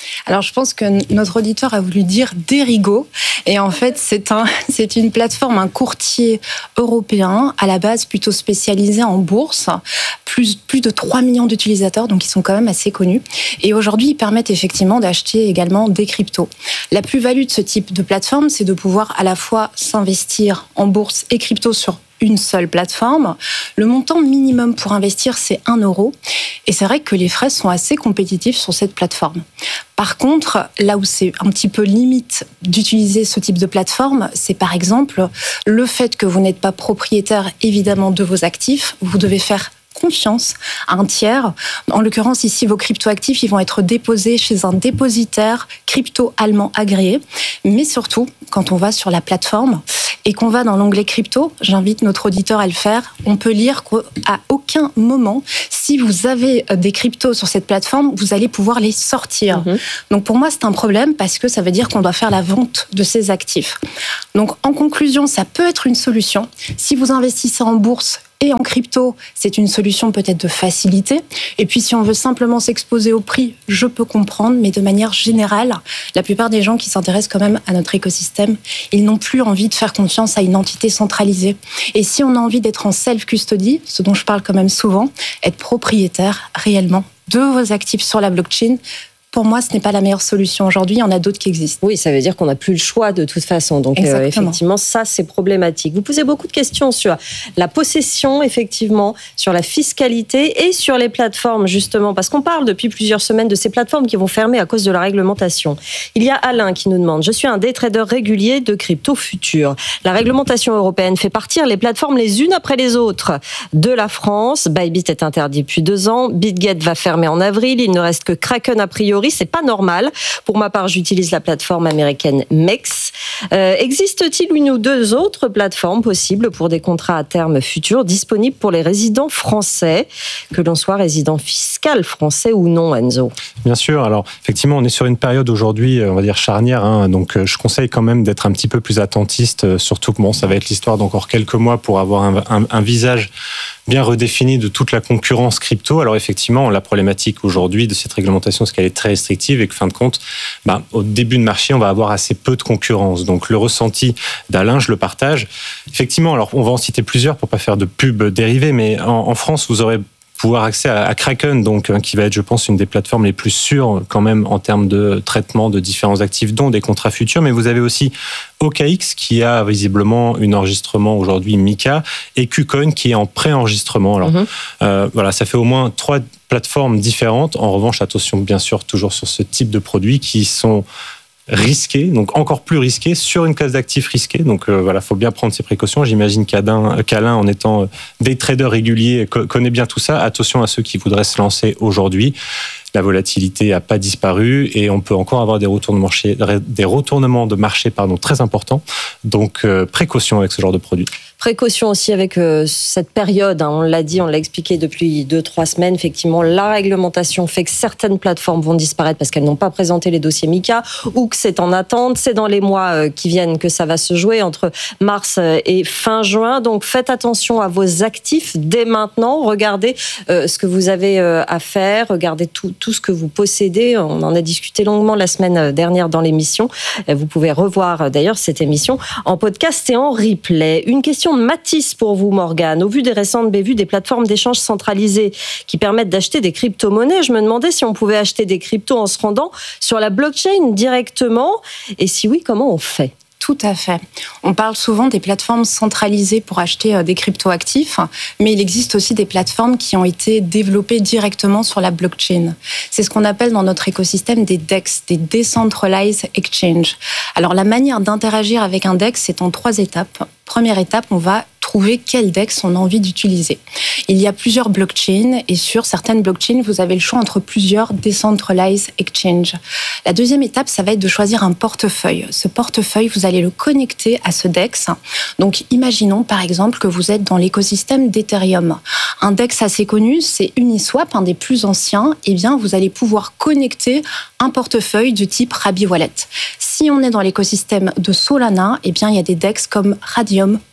Alors, je pense que notre auditeur a voulu dire Derigo. Et en fait, c'est, un, c'est une plateforme, un courtier européen, à la base plutôt spécialisé en bourse. Plus, plus de trois millions d'utilisateurs, donc ils sont quand même assez connus. Et aujourd'hui, ils permettent effectivement d'acheter également des cryptos. La plus-value de ce type de plateforme, c'est de pouvoir à la fois s'investir en bourse et crypto sur une seule plateforme. Le montant minimum pour investir, c'est un euro. Et c'est vrai que les frais sont assez compétitifs sur cette plateforme. Par contre, là où c'est un petit peu limite d'utiliser ce type de plateforme, c'est par exemple le fait que vous n'êtes pas propriétaire évidemment de vos actifs. Vous devez faire confiance à un tiers. En l'occurrence, ici, vos cryptoactifs, ils vont être déposés chez un dépositaire crypto-allemand agréé. Mais surtout, quand on va sur la plateforme et qu'on va dans l'onglet crypto, j'invite notre auditeur à le faire, on peut lire qu'à aucun moment, si vous avez des cryptos sur cette plateforme, vous allez pouvoir les sortir. Mmh. Donc pour moi, c'est un problème parce que ça veut dire qu'on doit faire la vente de ces actifs. Donc en conclusion, ça peut être une solution. Si vous investissez en bourse et en crypto, c'est une solution peut-être de facilité. Et puis, si on veut simplement s'exposer au prix, je peux comprendre, mais de manière générale, la plupart des gens qui s'intéressent quand même à notre écosystème, ils n'ont plus envie de faire confiance à une entité centralisée. Et si on a envie d'être en self-custody, ce dont je parle quand même souvent, être propriétaire réellement de vos actifs sur la blockchain, pour moi, ce n'est pas la meilleure solution aujourd'hui. Il y en a d'autres qui existent. Oui, ça veut dire qu'on n'a plus le choix de toute façon. Donc, euh, effectivement, ça, c'est problématique. Vous posez beaucoup de questions sur la possession, effectivement, sur la fiscalité et sur les plateformes, justement, parce qu'on parle depuis plusieurs semaines de ces plateformes qui vont fermer à cause de la réglementation. Il y a Alain qui nous demande « Je suis un day trader régulier de crypto futures. La réglementation européenne fait partir les plateformes les unes après les autres de la France. Bybit est interdit depuis deux ans. BitGet va fermer en avril. Il ne reste que Kraken a priori. C'est pas normal. Pour ma part, j'utilise la plateforme américaine M E X. Euh, existe-t-il une ou deux autres plateformes possibles pour des contrats à terme futurs disponibles pour les résidents français, que l'on soit résident fiscal français ou non, Enzo? Bien sûr. Alors, effectivement, on est sur une période aujourd'hui, on va dire charnière. Hein, donc, je conseille quand même d'être un petit peu plus attentiste, surtout que bon, ça va être l'histoire d'encore quelques mois pour avoir un, un, un visage bien redéfini de toute la concurrence crypto. Alors effectivement, la problématique aujourd'hui de cette réglementation, c'est qu'elle est très restrictive et que, fin de compte, bah, au début de marché, on va avoir assez peu de concurrence. Donc le ressenti d'Alain, je le partage. Effectivement, alors on va en citer plusieurs pour pas faire de pub dérivée, mais en, en France, vous aurez pouvoir accès à, à Kraken, donc qui va être, je pense, une des plateformes les plus sûres quand même en termes de traitement de différents actifs, dont des contrats futurs. Mais vous avez aussi O K X qui a visiblement un enregistrement aujourd'hui Mika et KuCoin qui est en pré-enregistrement. Alors mm-hmm. euh, voilà, ça fait au moins trois plateformes différentes. En revanche, attention bien sûr toujours sur ce type de produits qui sont risqué, donc encore plus risqué, sur une classe d'actifs risquée. Donc euh, voilà, il faut bien prendre ses précautions. J'imagine qu'Alain, qu'Alain, en étant day trader régulier, connaît bien tout ça. Attention à ceux qui voudraient se lancer aujourd'hui. La volatilité n'a pas disparu et on peut encore avoir des retournements, marché, des retournements de marché pardon, très importants. Donc euh, précaution avec ce genre de produit. Précaution aussi avec euh, cette période, hein, on l'a dit, on l'a expliqué depuis deux, trois semaines, effectivement, la réglementation fait que certaines plateformes vont disparaître parce qu'elles n'ont pas présenté les dossiers Mika ou que c'est en attente. C'est dans les mois euh, qui viennent que ça va se jouer entre mars et fin juin. Donc faites attention à vos actifs dès maintenant. Regardez euh, ce que vous avez euh, à faire, regardez tout, tout ce que vous possédez. On en a discuté longuement la semaine dernière dans l'émission. Vous pouvez revoir d'ailleurs cette émission en podcast et en replay. Une question Mathis pour vous, Morgane. Au vu des récentes bévues des plateformes d'échange centralisées qui permettent d'acheter des crypto-monnaies, je me demandais si on pouvait acheter des cryptos en se rendant sur la blockchain directement. Et si oui, comment on fait ? Tout à fait. On parle souvent des plateformes centralisées pour acheter des cryptoactifs, mais il existe aussi des plateformes qui ont été développées directement sur la blockchain. C'est ce qu'on appelle dans notre écosystème des D E X, des Decentralized Exchange. Alors la manière d'interagir avec un D E X, c'est en trois étapes. Première étape, on va trouver quel D E X on a envie d'utiliser. Il y a plusieurs blockchains et sur certaines blockchains, vous avez le choix entre plusieurs Decentralized Exchange. La deuxième étape, ça va être de choisir un portefeuille. Ce portefeuille, vous allez le connecter à ce D E X. Donc, imaginons par exemple que vous êtes dans l'écosystème d'Ethereum. Un D E X assez connu, c'est Uniswap, un des plus anciens. Eh bien, vous allez pouvoir connecter un portefeuille de type Rabi Wallet. Si on est dans l'écosystème de Solana, eh bien, il y a des D E X comme Radium,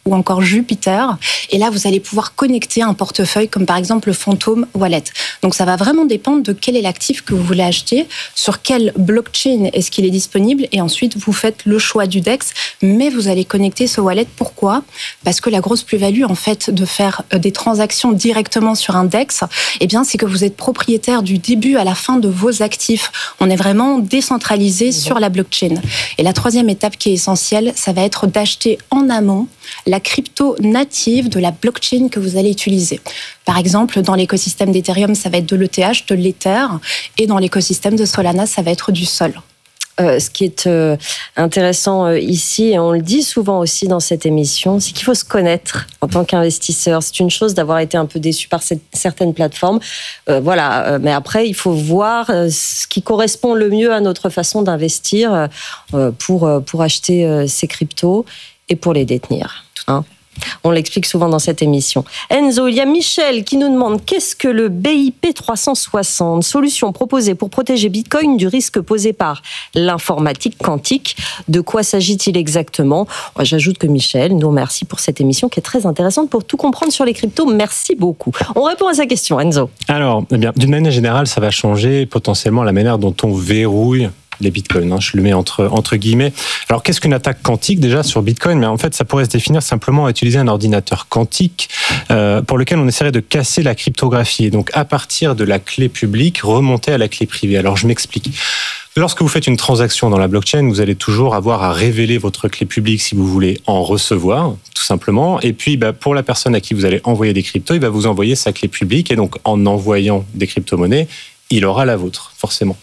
ou encore Jupiter. Et là, vous allez pouvoir connecter un portefeuille comme par exemple le Phantom Wallet. Donc ça va vraiment dépendre de quel est l'actif que vous voulez acheter, sur quelle blockchain est-ce qu'il est disponible, et ensuite vous faites le choix du D E X, mais vous allez connecter ce wallet. Pourquoi ? Parce que la grosse plus-value en fait de faire des transactions directement sur un D E X, eh bien c'est que vous êtes propriétaire du début à la fin de vos actifs. On est vraiment décentralisé mmh. sur la blockchain. Et la troisième étape qui est essentielle, ça va être d'acheter en amont la crypto native de la blockchain que vous allez utiliser. Par exemple, dans l'écosystème d'Ethereum, ça va être de l'E T H, de l'Ether, et dans l'écosystème de Solana, ça va être du Sol. Euh, ce qui est euh, intéressant euh, ici, et on le dit souvent aussi dans cette émission, c'est qu'il faut se connaître en tant qu'investisseur. C'est une chose d'avoir été un peu déçu par cette, certaines plateformes, euh, voilà. Euh, mais après, il faut voir euh, ce qui correspond le mieux à notre façon d'investir euh, pour euh, pour acheter euh, ces cryptos et pour les détenir. Hein. On l'explique souvent dans cette émission. Enzo, il y a Michel qui nous demande qu'est-ce que le B I P trois cent soixante, solution proposée pour protéger Bitcoin du risque posé par l'informatique quantique. De quoi s'agit-il exactement ? J'ajoute que Michel nous remercie pour cette émission qui est très intéressante pour tout comprendre sur les cryptos. Merci beaucoup. On répond à sa question, Enzo. Alors, eh bien, d'une manière générale, ça va changer potentiellement la manière dont on verrouille les bitcoins, hein, je le mets entre, entre guillemets. Alors, qu'est-ce qu'une attaque quantique déjà sur Bitcoin ? Mais en fait, ça pourrait se définir simplement à utiliser un ordinateur quantique euh, pour lequel on essaierait de casser la cryptographie et donc à partir de la clé publique, remonter à la clé privée. Alors, je m'explique. Lorsque vous faites une transaction dans la blockchain, vous allez toujours avoir à révéler votre clé publique si vous voulez en recevoir, tout simplement. Et puis, bah, pour la personne à qui vous allez envoyer des cryptos, il va vous envoyer sa clé publique et donc en envoyant des crypto-monnaies, il aura la vôtre, forcément.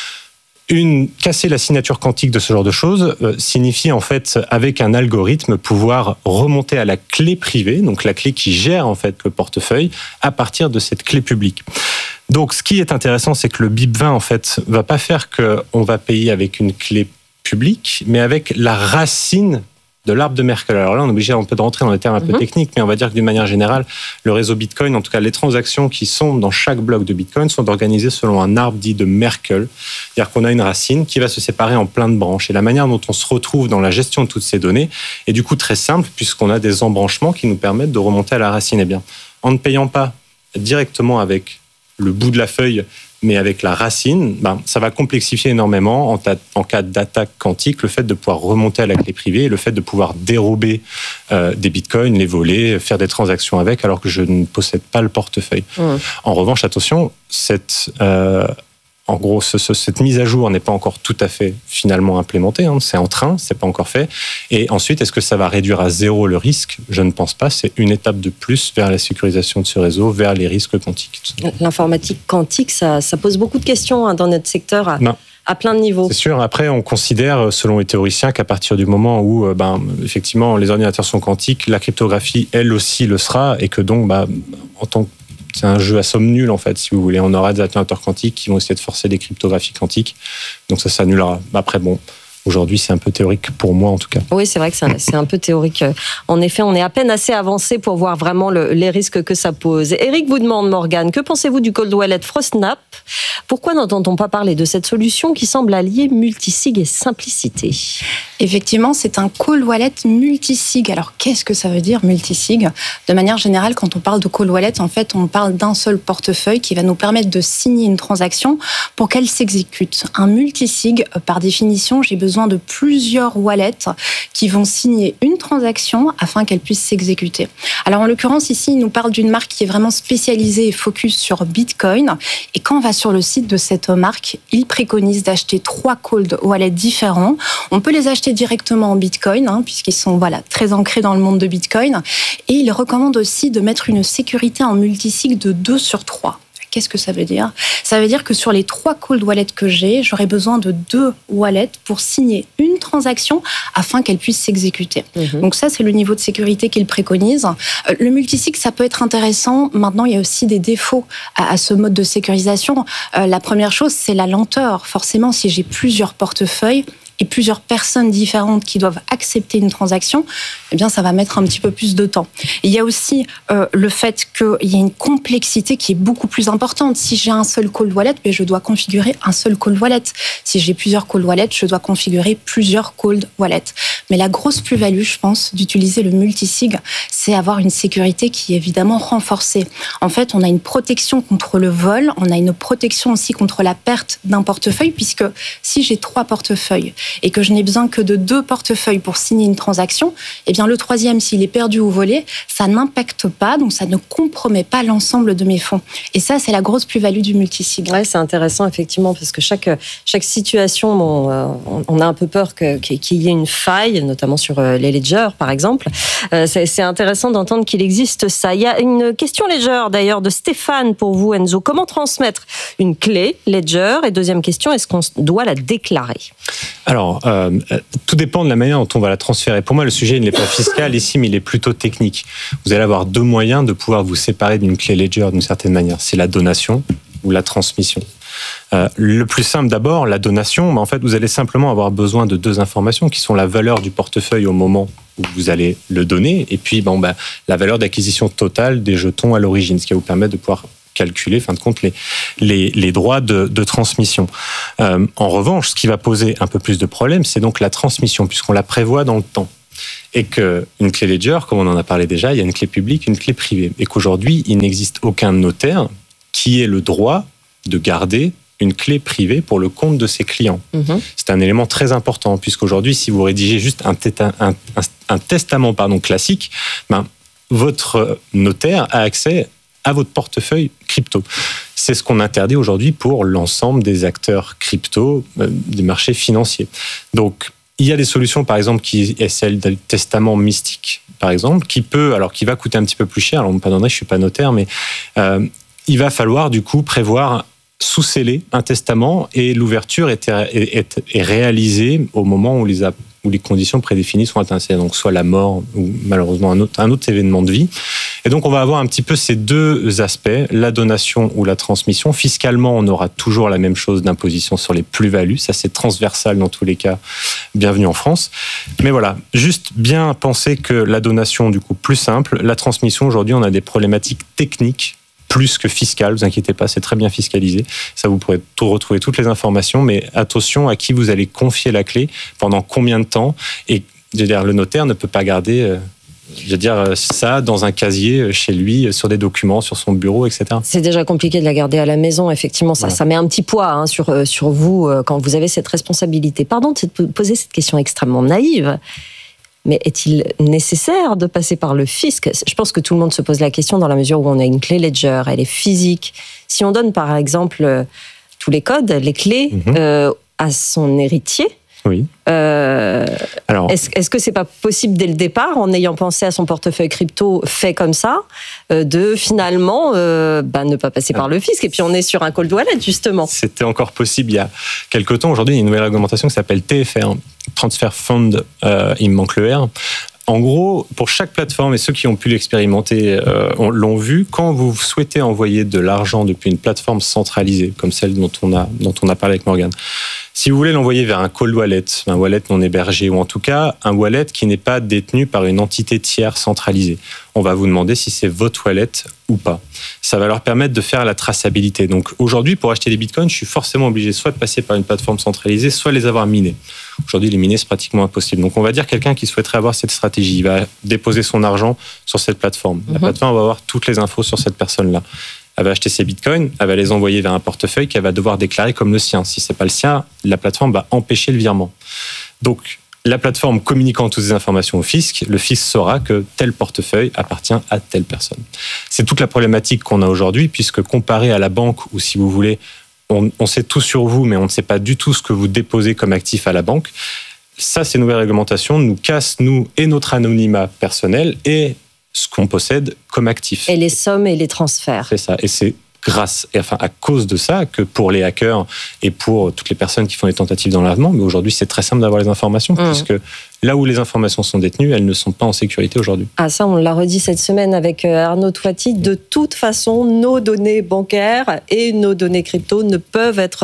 Une, casser la signature quantique de ce genre de choses euh, signifie en fait, avec un algorithme, pouvoir remonter à la clé privée, donc la clé qui gère en fait le portefeuille, à partir de cette clé publique. Donc, ce qui est intéressant, c'est que le B I P vingt en fait va pas faire qu'on va payer avec une clé publique, mais avec la racine de l'arbre de Merkle. Alors là, on est obligé un peu de rentrer dans les termes un peu mmh. techniques, mais on va dire que d'une manière générale, le réseau Bitcoin, en tout cas les transactions qui sont dans chaque bloc de Bitcoin, sont organisées selon un arbre dit de Merkle. C'est-à-dire qu'on a une racine qui va se séparer en plein de branches. Et la manière dont on se retrouve dans la gestion de toutes ces données est du coup très simple, puisqu'on a des embranchements qui nous permettent de remonter à la racine. Eh bien, en ne payant pas directement avec le bout de la feuille, mais avec la racine, ben, ça va complexifier énormément en, ta- en cas d'attaque quantique, le fait de pouvoir remonter à la clé privée et le fait de pouvoir dérober euh, des bitcoins, les voler, faire des transactions avec, alors que je ne possède pas le portefeuille. Mmh. En revanche, attention, cette... Euh, En gros, ce, ce, cette mise à jour n'est pas encore tout à fait finalement implémentée. Hein. C'est en train, c'est pas encore fait. Et ensuite, est-ce que ça va réduire à zéro le risque ? Je ne pense pas. C'est une étape de plus vers la sécurisation de ce réseau, vers les risques quantiques. L'informatique quantique, ça, ça pose beaucoup de questions hein, dans notre secteur. À... Non. À plein de niveaux. C'est sûr. Après, on considère, selon les théoriciens, qu'à partir du moment où, ben, effectivement, les ordinateurs sont quantiques, la cryptographie, elle aussi, le sera, et que donc, ben, en tant que c'est un jeu à somme nulle, en fait, si vous voulez. On aura des ordinateurs quantiques qui vont essayer de forcer des cryptographies quantiques. Donc ça s'annulera. Après, bon, aujourd'hui, c'est un peu théorique pour moi, en tout cas. Oui, c'est vrai que c'est un, c'est un peu théorique. En effet, on est à peine assez avancé pour voir vraiment le, les risques que ça pose. Eric vous demande, Morgane, que pensez-vous du cold wallet Frostnap ? Pourquoi n'entend-on pas parler de cette solution qui semble allier multisig et simplicité ? Effectivement, c'est un cold wallet multisig. Alors, qu'est-ce que ça veut dire multisig ? De manière générale, quand on parle de cold wallet, en fait, on parle d'un seul portefeuille qui va nous permettre de signer une transaction pour qu'elle s'exécute. Un multisig, par définition, j'ai besoin de plusieurs wallets qui vont signer une transaction afin qu'elle puisse s'exécuter. Alors, en l'occurrence, ici, il nous parle d'une marque qui est vraiment spécialisée et focus sur Bitcoin. Et quand on va sur le site de cette marque, il préconise d'acheter trois cold wallets différents. On peut les acheter directement en Bitcoin, hein, puisqu'ils sont voilà, très ancrés dans le monde de Bitcoin. Et il recommande aussi de mettre une sécurité en multisig de deux sur trois. Qu'est-ce que ça veut dire ? Ça veut dire que sur les trois cold wallets que j'ai, j'aurai besoin de deux wallets pour signer une transaction afin qu'elle puisse s'exécuter. Mmh. Donc ça, c'est le niveau de sécurité qu'il préconise. Le multisig, ça peut être intéressant. Maintenant, il y a aussi des défauts à, à ce mode de sécurisation. Euh, la première chose, c'est la lenteur. Forcément, si j'ai plusieurs portefeuilles, et plusieurs personnes différentes qui doivent accepter une transaction, eh bien, ça va mettre un petit peu plus de temps. Et il y a aussi euh, le fait qu'il y a une complexité qui est beaucoup plus importante. Si j'ai un seul cold wallet, ben, je dois configurer un seul cold wallet. Si j'ai plusieurs cold wallets, je dois configurer plusieurs cold wallets. Mais la grosse plus-value, je pense, d'utiliser le multisig, c'est avoir une sécurité qui est évidemment renforcée. En fait, on a une protection contre le vol, on a une protection aussi contre la perte d'un portefeuille, puisque si j'ai trois portefeuilles et que je n'ai besoin que de deux portefeuilles pour signer une transaction, eh bien le troisième, s'il est perdu ou volé, ça n'impacte pas, donc ça ne compromet pas l'ensemble de mes fonds. Et ça, c'est la grosse plus-value du multisig. Ouais, c'est intéressant, effectivement, parce que chaque, chaque situation, bon, euh, on a un peu peur que, qu'il y ait une faille, notamment sur les ledgers, par exemple. Euh, c'est, c'est intéressant d'entendre qu'il existe ça. Il y a une question ledger, d'ailleurs, de Stéphane pour vous, Enzo. Comment transmettre une clé ledger? Et deuxième question, est-ce qu'on doit la déclarer? Alors, euh, tout dépend de la manière dont on va la transférer. Pour moi, le sujet il n'est pas fiscal ici, mais il est plutôt technique. Vous allez avoir deux moyens de pouvoir vous séparer d'une clé ledger d'une certaine manière. C'est la donation ou la transmission. Euh, le plus simple d'abord, la donation, mais en fait, vous allez simplement avoir besoin de deux informations qui sont la valeur du portefeuille au moment où vous allez le donner, et puis bon, bah, la valeur d'acquisition totale des jetons à l'origine, ce qui va vous permettre de pouvoir calculer, fin de compte, les, les, les droits de, de transmission. Euh, en revanche, ce qui va poser un peu plus de problèmes, c'est donc la transmission, puisqu'on la prévoit dans le temps. Et qu'une clé ledger, comme on en a parlé déjà, il y a une clé publique, une clé privée. Et qu'aujourd'hui, il n'existe aucun notaire qui ait le droit de garder une clé privée pour le compte de ses clients. Mmh. C'est un élément très important, puisqu'aujourd'hui, si vous rédigez juste un, téta, un, un, un testament pardon, classique, ben, votre notaire a accès à votre portefeuille crypto. C'est ce qu'on interdit aujourd'hui pour l'ensemble des acteurs crypto euh, des marchés financiers. Donc, il y a des solutions, par exemple, qui est celle du testament mystique, par exemple, qui peut, alors qui va coûter un petit peu plus cher. Alors, pardonnez, je suis pas notaire, mais euh, il va falloir du coup prévoir sous-sceller un testament et l'ouverture est, est, est, est réalisée au moment où les, où les conditions prédéfinies sont atteintes, donc soit la mort ou malheureusement un autre, un autre événement de vie. Et donc on va avoir un petit peu ces deux aspects, la donation ou la transmission. Fiscalement, on aura toujours la même chose d'imposition sur les plus-values, ça c'est transversal dans tous les cas, bienvenue en France. Mais voilà, juste bien penser que la donation du coup plus simple, la transmission aujourd'hui on a des problématiques techniques plus que fiscal, vous inquiétez pas, c'est très bien fiscalisé. Ça, vous pourrez tout retrouver toutes les informations, mais attention à qui vous allez confier la clé, pendant combien de temps. Et je veux dire, le notaire ne peut pas garder, euh, je veux dire, ça dans un casier chez lui, sur des documents, sur son bureau, et cetera. C'est déjà compliqué de la garder à la maison, effectivement. Ça, voilà. Ça met un petit poids hein, sur, sur vous euh, quand vous avez cette responsabilité. Pardon de poser cette question extrêmement naïve. Mais est-il nécessaire de passer par le fisc? Je pense que tout le monde se pose la question dans la mesure où on a une clé ledger, elle est physique. Si on donne par exemple tous les codes, les clés mmh. euh, à son héritier, oui. euh, Alors, est-ce, est-ce que c'est pas possible dès le départ, en ayant pensé à son portefeuille crypto fait comme ça, euh, de finalement euh, bah, ne pas passer par le fisc? Et puis on est sur un cold wallet justement. C'était encore possible il y a quelques temps. Aujourd'hui, il y a une nouvelle réglementation qui s'appelle T F R, Transfer Fund, euh, il me manque le R. En gros, pour chaque plateforme, et ceux qui ont pu l'expérimenter euh, l'ont vu, quand vous souhaitez envoyer de l'argent depuis une plateforme centralisée, comme celle dont on a, dont on a parlé avec Morgane, si vous voulez l'envoyer vers un cold wallet, un wallet non hébergé, ou en tout cas un wallet qui n'est pas détenu par une entité tiers centralisée, on va vous demander si c'est votre wallet ou pas. Ça va leur permettre de faire la traçabilité. Donc aujourd'hui, pour acheter des bitcoins, je suis forcément obligé soit de passer par une plateforme centralisée, soit les avoir minés. Aujourd'hui, les miner, c'est pratiquement impossible. Donc on va dire quelqu'un qui souhaiterait avoir cette stratégie, il va déposer son argent sur cette plateforme. La mmh. plateforme va avoir toutes les infos sur cette personne-là. Elle va acheter ses bitcoins, elle va les envoyer vers un portefeuille qu'elle va devoir déclarer comme le sien. Si c'est pas le sien, la plateforme va empêcher le virement. Donc, la plateforme communiquant toutes ces informations au fisc, le fisc saura que tel portefeuille appartient à telle personne. C'est toute la problématique qu'on a aujourd'hui, puisque comparé à la banque, où si vous voulez, on, on sait tout sur vous, mais on ne sait pas du tout ce que vous déposez comme actif à la banque. Ça, ces nouvelles réglementations nous cassent, nous, et notre anonymat personnel, et ce qu'on possède comme actif. Et les sommes et les transferts. C'est ça. Et c'est grâce, et enfin à cause de ça, que pour les hackers et pour toutes les personnes qui font des tentatives d'enlèvement, mais aujourd'hui c'est très simple d'avoir les informations, mmh. puisque là où les informations sont détenues, elles ne sont pas en sécurité aujourd'hui. Ah ça, on l'a redit cette semaine avec Arnaud Toiti. De toute façon, nos données bancaires et nos données crypto ne peuvent être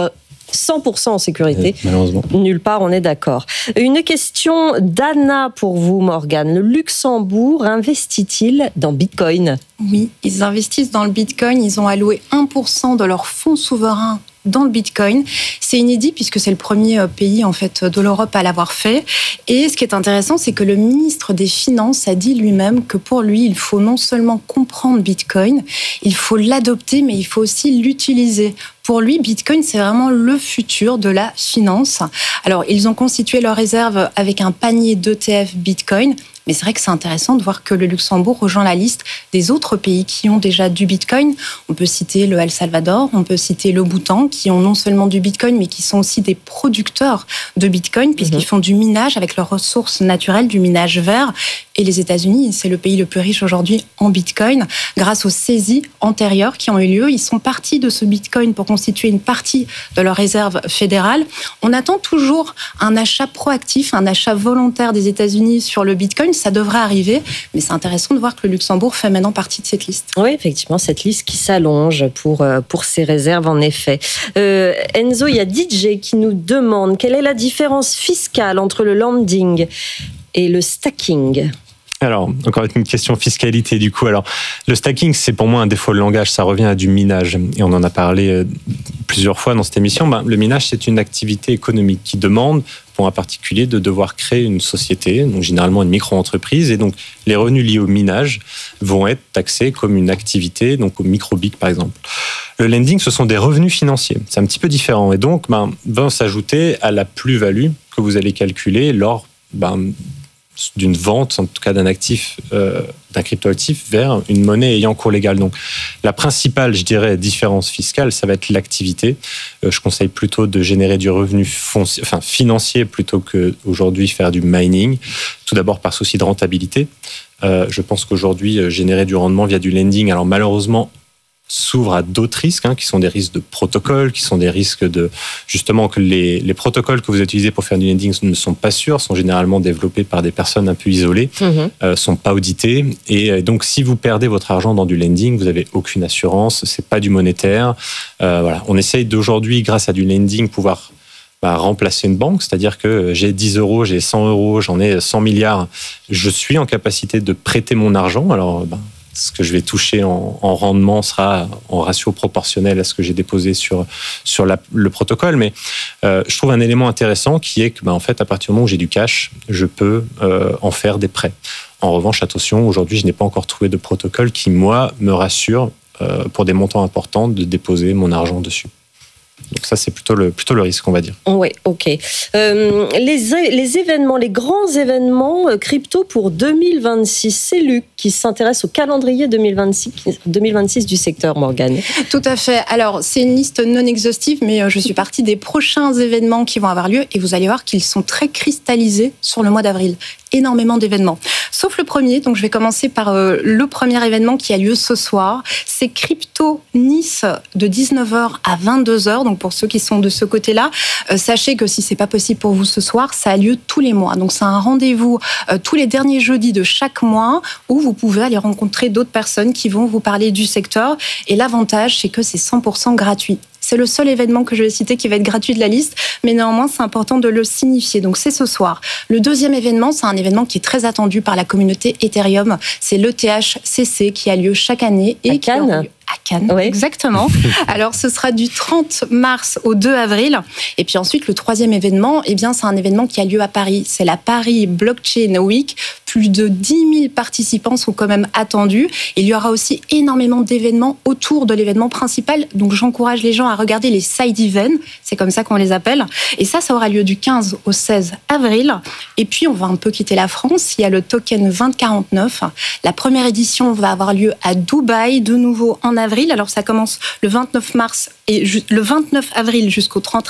cent pour cent en sécurité. Malheureusement. Nulle part, on est d'accord. Une question d'Anna pour vous, Morgane. Le Luxembourg investit-il dans Bitcoin ? Oui, ils investissent dans le Bitcoin. Ils ont alloué un pour cent de leurs fonds souverains dans le Bitcoin. C'est inédit puisque c'est le premier pays en fait de l'Europe à l'avoir fait. Et ce qui est intéressant, c'est que le ministre des Finances a dit lui-même que pour lui, il faut non seulement comprendre Bitcoin, il faut l'adopter, mais il faut aussi l'utiliser. Pour lui, Bitcoin, c'est vraiment le futur de la finance. Alors, ils ont constitué leurs réserves avec un panier d'E T F Bitcoin. Mais c'est vrai que c'est intéressant de voir que le Luxembourg rejoint la liste des autres pays qui ont déjà du Bitcoin. On peut citer le El Salvador, on peut citer le Bhoutan, qui ont non seulement du Bitcoin, mais qui sont aussi des producteurs de Bitcoin, puisqu'ils mmh. font du minage avec leurs ressources naturelles, du minage vert. Et les États-Unis, c'est le pays le plus riche aujourd'hui en Bitcoin. Grâce aux saisies antérieures qui ont eu lieu, ils sont partis de ce Bitcoin pour constituer une partie de leur réserve fédérale. On attend toujours un achat proactif, un achat volontaire des États-Unis sur le Bitcoin. Ça devrait arriver, mais c'est intéressant de voir que le Luxembourg fait maintenant partie de cette liste. Oui, effectivement, cette liste qui s'allonge pour, pour ces réserves, en effet. Euh, Enzo, il y a D J qui nous demande quelle est la différence fiscale entre le landing et le stacking ? Alors, encore une question fiscalité du coup. Alors, le stacking, c'est pour moi un défaut de langage, ça revient à du minage. Et on en a parlé plusieurs fois dans cette émission. Ben, le minage, c'est une activité économique qui demande, pour un particulier, de devoir créer une société, donc généralement une micro-entreprise. Et donc, les revenus liés au minage vont être taxés comme une activité, donc au micro-B I C par exemple. Le lending, ce sont des revenus financiers. C'est un petit peu différent. Et donc, ben, vont s'ajouter à la plus-value que vous allez calculer lors ben, d'une vente, en tout cas d'un actif, euh, d'un cryptoactif vers une monnaie ayant cours légal. Donc, la principale, je dirais, différence fiscale, ça va être l'activité. Euh, je conseille plutôt de générer du revenu foncier, enfin, financier plutôt qu'aujourd'hui faire du mining. Tout d'abord par souci de rentabilité. Euh, je pense qu'aujourd'hui, euh, générer du rendement via du lending, alors malheureusement, s'ouvre à d'autres risques, hein, qui sont des risques de protocole, qui sont des risques de, justement, que les, les protocoles que vous utilisez pour faire du lending ne sont pas sûrs, sont généralement développés par des personnes un peu isolées, mmh. euh, sont pas audités. Et donc, si vous perdez votre argent dans du lending, vous avez aucune assurance, c'est pas du monétaire. Euh, voilà. On essaye d'aujourd'hui, grâce à du lending, pouvoir bah, remplacer une banque, c'est-à-dire que j'ai dix euros, j'ai cent euros, j'en ai cent milliards, je suis en capacité de prêter mon argent. Alors, bah, ce que je vais toucher en, en rendement sera en ratio proportionnel à ce que j'ai déposé sur, sur la, le protocole. Mais euh, je trouve un élément intéressant qui est que, ben, en fait, à partir du moment où j'ai du cash, je peux euh, en faire des prêts. En revanche, attention, aujourd'hui, je n'ai pas encore trouvé de protocole qui, moi, me rassure euh, pour des montants importants de déposer mon argent dessus. Donc ça, c'est plutôt le, plutôt le risque, on va dire. Oui, ok. Euh, les, les événements, les grands événements euh, crypto pour deux mille vingt-six, c'est Luc qui s'intéresse au calendrier deux mille vingt-six, deux mille vingt-six du secteur, Morgane. Tout à fait. Alors, c'est une liste non exhaustive, mais euh, je suis partie des prochains événements qui vont avoir lieu et vous allez voir qu'ils sont très cristallisés sur le mois d'avril. Énormément d'événements. Sauf le premier, donc je vais commencer par euh, le premier événement qui a lieu ce soir. C'est Crypto Nice de dix-neuf heures à vingt-deux heures. Donc pour ceux qui sont de ce côté-là, euh, sachez que si c'est pas possible pour vous ce soir, ça a lieu tous les mois. Donc c'est un rendez-vous euh, tous les derniers jeudis de chaque mois où vous pouvez aller rencontrer d'autres personnes qui vont vous parler du secteur. Et l'avantage, c'est que c'est cent pour cent gratuit. C'est le seul événement que je vais citer qui va être gratuit de la liste, mais néanmoins, c'est important de le signifier. Donc, c'est ce soir. Le deuxième événement, c'est un événement qui est très attendu par la communauté Ethereum. C'est l'E T H C C qui a lieu chaque année. Et à Cannes. À Cannes, oui. Exactement. Alors, ce sera du trente mars au deux avril. Et puis ensuite, le troisième événement, eh bien, c'est un événement qui a lieu à Paris. C'est la Paris Blockchain Week. Plus de dix mille participants sont quand même attendus. Il y aura aussi énormément d'événements autour de l'événement principal. Donc, j'encourage les gens à regarder les side events. C'est comme ça qu'on les appelle. Et ça, ça aura lieu du quinze au seize avril. Et puis, on va un peu quitter la France. Il y a le token vingt quarante-neuf. La première édition va avoir lieu à Dubaï, de nouveau en avril. Alors, ça commence le vingt-neuf mars et le vingt-neuf avril jusqu'au trente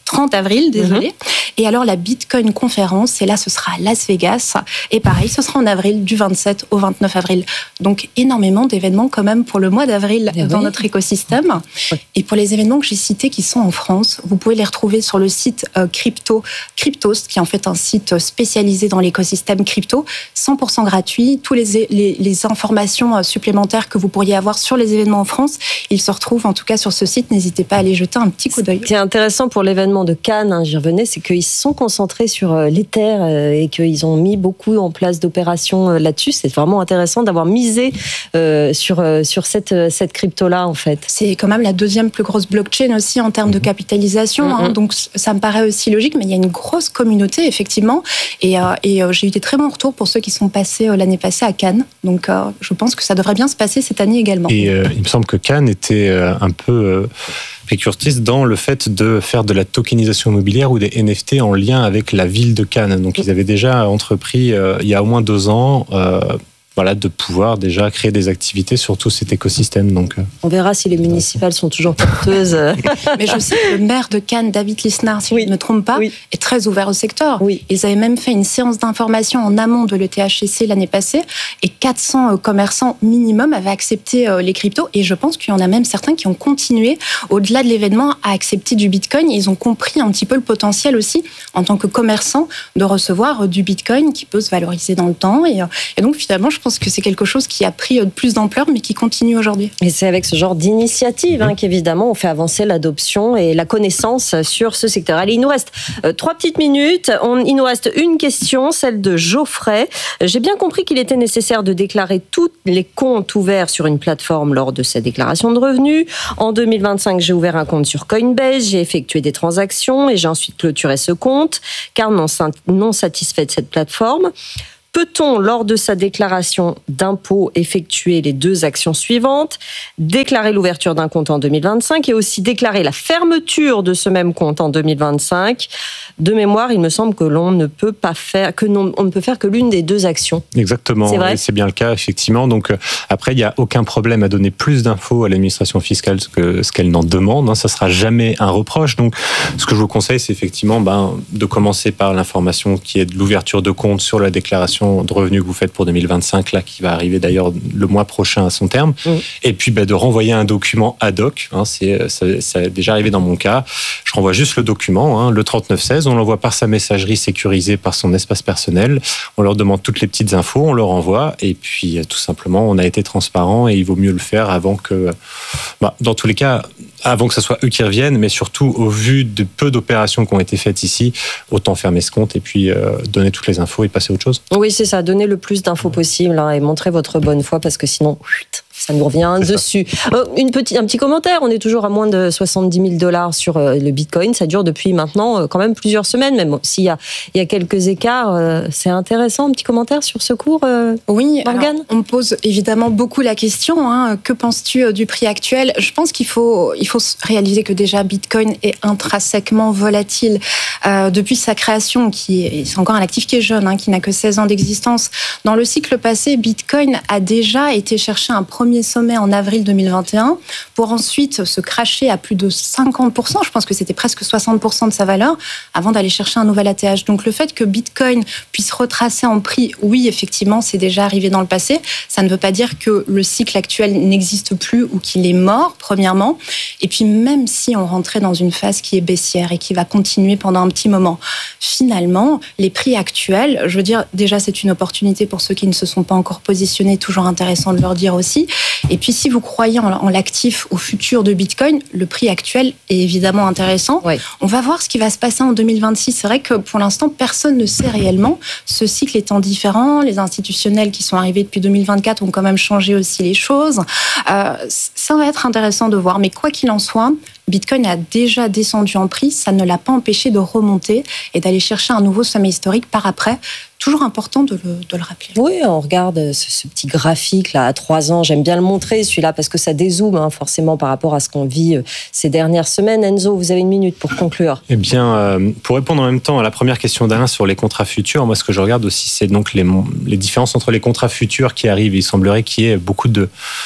trente avril, désolé. Mm-hmm. Et alors la Bitcoin conférence, et là ce sera à Las Vegas. Et pareil, ce sera en avril, du vingt-sept au vingt-neuf avril. Donc énormément d'événements quand même pour le mois d'avril et dans oui. notre écosystème. Oui. Et pour les événements que j'ai cités qui sont en France, vous pouvez les retrouver sur le site euh, Crypto, Cryptos, qui est en fait un site spécialisé dans l'écosystème crypto, cent pour cent gratuit. Tous les, les, les informations supplémentaires que vous pourriez avoir sur les événements en France, ils se retrouvent en tout cas sur ce site. N'hésitez pas à aller jeter un petit coup d'œil. Ce qui est intéressant pour l'événement de Cannes, hein, j'y revenais, c'est qu'ils se sont concentrés sur l'Ether euh, et qu'ils ont mis beaucoup en place d'opérations euh, là-dessus. C'est vraiment intéressant d'avoir misé euh, sur, euh, sur cette, cette crypto-là, en fait. C'est quand même la deuxième plus grosse blockchain aussi en termes de capitalisation. Mm-hmm. Hein, donc ça me paraît aussi logique, mais il y a une grosse communauté, effectivement. Et, euh, et euh, j'ai eu des très bons retours pour ceux qui sont passés euh, l'année passée à Cannes. Donc euh, je pense que ça devrait bien se passer cette année également. Et euh, il me semble que Cannes était euh, un peu euh, précurseur dans le fait de faire de la tokenisation immobilière ou des N F T en lien avec la ville de Cannes. Donc ils avaient déjà entrepris euh, il y a au moins deux ans euh, voilà, de pouvoir déjà créer des activités sur tout cet écosystème. Donc, euh... on verra si les municipales sont toujours porteuses. Mais je sais que le maire de Cannes, David Lisnard, si oui. je ne me trompe pas, oui. est très ouvert au secteur. Oui. Ils avaient même fait une séance d'information en amont de l'E T H C C l'année passée et quatre cents commerçants minimum avaient accepté les cryptos et je pense qu'il y en a même certains qui ont continué au-delà de l'événement à accepter du Bitcoin. Ils ont compris un petit peu le potentiel aussi en tant que commerçants de recevoir du Bitcoin qui peut se valoriser dans le temps et, et donc finalement je Je pense que c'est quelque chose qui a pris plus d'ampleur, mais qui continue aujourd'hui. Et c'est avec ce genre d'initiative hein, qu'évidemment on fait avancer l'adoption et la connaissance sur ce secteur. Allez, il nous reste euh, trois petites minutes. On, il nous reste une question, celle de Geoffrey. J'ai bien compris qu'il était nécessaire de déclarer tous les comptes ouverts sur une plateforme lors de sa déclaration de revenus. En deux mille vingt-cinq, j'ai ouvert un compte sur Coinbase, j'ai effectué des transactions et j'ai ensuite clôturé ce compte, car non, non satisfait de cette plateforme. Peut-on, lors de sa déclaration d'impôt, effectuer les deux actions suivantes, déclarer l'ouverture d'un compte en deux mille vingt-cinq et aussi déclarer la fermeture de ce même compte en deux mille vingt-cinq? De mémoire, il me semble que l'on ne peut pas faire, que non, on ne peut faire que l'une des deux actions. Exactement, c'est vrai. Et c'est bien le cas, effectivement. Donc après, il n'y a aucun problème à donner plus d'infos à l'administration fiscale que ce qu'elle n'en demande. Hein. Ça ne sera jamais un reproche. Donc, ce que je vous conseille, c'est effectivement ben, de commencer par l'information qui est de l'ouverture de compte sur la déclaration de revenus que vous faites pour deux mille vingt-cinq, là, qui va arriver d'ailleurs le mois prochain à son terme. Mmh. Et puis ben, de renvoyer un document ad hoc. Hein. C'est, ça, ça a déjà arrivé dans mon cas. Je renvoie juste le document, hein, le trente-neuf seize. On l'envoie par sa messagerie sécurisée par son espace personnel. On leur demande toutes les petites infos, on leur envoie. Et puis, tout simplement, on a été transparent et il vaut mieux le faire avant que... Bah, dans tous les cas, avant que ce soit eux qui reviennent, mais surtout, au vu de peu d'opérations qui ont été faites ici, autant fermer ce compte et puis euh, donner toutes les infos et passer à autre chose. Oui, c'est ça. Donner le plus d'infos possible hein, et montrer votre bonne foi parce que sinon... ça nous revient c'est dessus. Euh, une petite, un petit commentaire, on est toujours à moins de soixante-dix mille dollars sur euh, le Bitcoin, ça dure depuis maintenant euh, quand même plusieurs semaines, même s'il y a, il y a quelques écarts, euh, c'est intéressant. Un petit commentaire sur ce cours, euh, oui, Morgane ? On me pose évidemment beaucoup la question, hein, que penses-tu du prix actuel ? Je pense qu'il faut, il faut réaliser que déjà Bitcoin est intrinsèquement volatile. Euh, depuis sa création, qui est, c'est encore un actif qui est jeune, hein, qui n'a que seize ans d'existence, dans le cycle passé, Bitcoin a déjà été chercher un premier sommet en avril deux mille vingt et un pour ensuite se crasher à plus de cinquante pour cent, je pense que c'était presque soixante pour cent de sa valeur, avant d'aller chercher un nouvel A T H. Donc le fait que Bitcoin puisse retracer en prix, oui, effectivement, c'est déjà arrivé dans le passé. Ça ne veut pas dire que le cycle actuel n'existe plus ou qu'il est mort, premièrement. Et puis même si on rentrait dans une phase qui est baissière et qui va continuer pendant un petit moment, finalement, les prix actuels, je veux dire, déjà c'est une opportunité pour ceux qui ne se sont pas encore positionnés, toujours intéressant de leur dire aussi. Et puis, si vous croyez en l'actif, au futur de Bitcoin, le prix actuel est évidemment intéressant. Oui. On va voir ce qui va se passer en deux mille vingt-six. C'est vrai que pour l'instant, personne ne sait réellement. Ce cycle étant différent, les institutionnels qui sont arrivés depuis deux mille vingt-quatre ont quand même changé aussi les choses. Euh, ça va être intéressant de voir. Mais quoi qu'il en soit, Bitcoin a déjà descendu en prix. Ça ne l'a pas empêché de remonter et d'aller chercher un nouveau sommet historique par après. Toujours important de le, de le rappeler. Oui, on regarde ce, ce petit graphique là à trois ans. J'aime bien le montrer celui-là parce que ça dézoome hein, forcément par rapport à ce qu'on vit euh, ces dernières semaines. Enzo, vous avez une minute pour conclure. Eh bien, euh, pour répondre en même temps à la première question d'Alain sur les contrats futurs, moi ce que je regarde aussi, c'est donc les, les différences entre les contrats futurs qui arrivent. Il semblerait qu'il y ait beaucoup de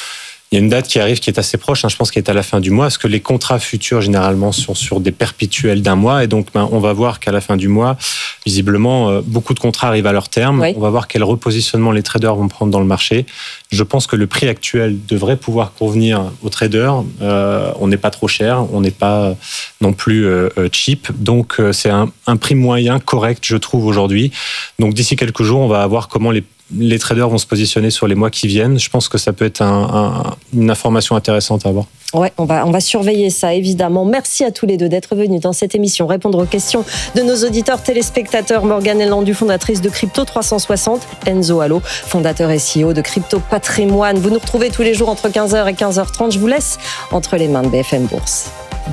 Il y a une date qui arrive qui est assez proche, hein, je pense qu'elle est à la fin du mois, parce que les contrats futurs, généralement, sont sur des perpétuels d'un mois. Et donc, ben, on va voir qu'à la fin du mois, visiblement, euh, beaucoup de contrats arrivent à leur terme. Oui. On va voir quel repositionnement les traders vont prendre dans le marché. Je pense que le prix actuel devrait pouvoir convenir aux traders. Euh, on n'est pas trop cher, on n'est pas non plus euh, cheap. Donc, euh, c'est un, un prix moyen correct, je trouve, aujourd'hui. Donc, d'ici quelques jours, on va voir comment les les traders vont se positionner sur les mois qui viennent. Je pense que ça peut être un, un, une information intéressante à avoir. Ouais, on va, on va surveiller ça, évidemment. Merci à tous les deux d'être venus dans cette émission répondre aux questions de nos auditeurs téléspectateurs. Morgane Ellandus, fondatrice de Crypto trois cent soixante. Enzo Allo, fondateur et C E O de Crypto Patrimoine. Vous nous retrouvez tous les jours entre quinze heures et quinze heures trente. Je vous laisse entre les mains de B F M Bourse.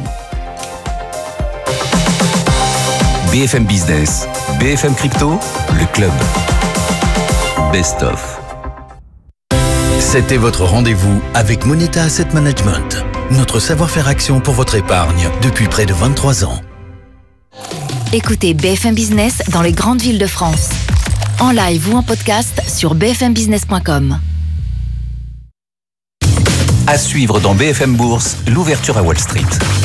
B F M Business, B F M Crypto, le club. Best of. C'était votre rendez-vous avec Moneta Asset Management, notre savoir-faire action pour votre épargne depuis près de vingt-trois ans. Écoutez B F M Business dans les grandes villes de France. En live ou en podcast sur b f m business point com. À suivre dans B F M Bourse, l'ouverture à Wall Street.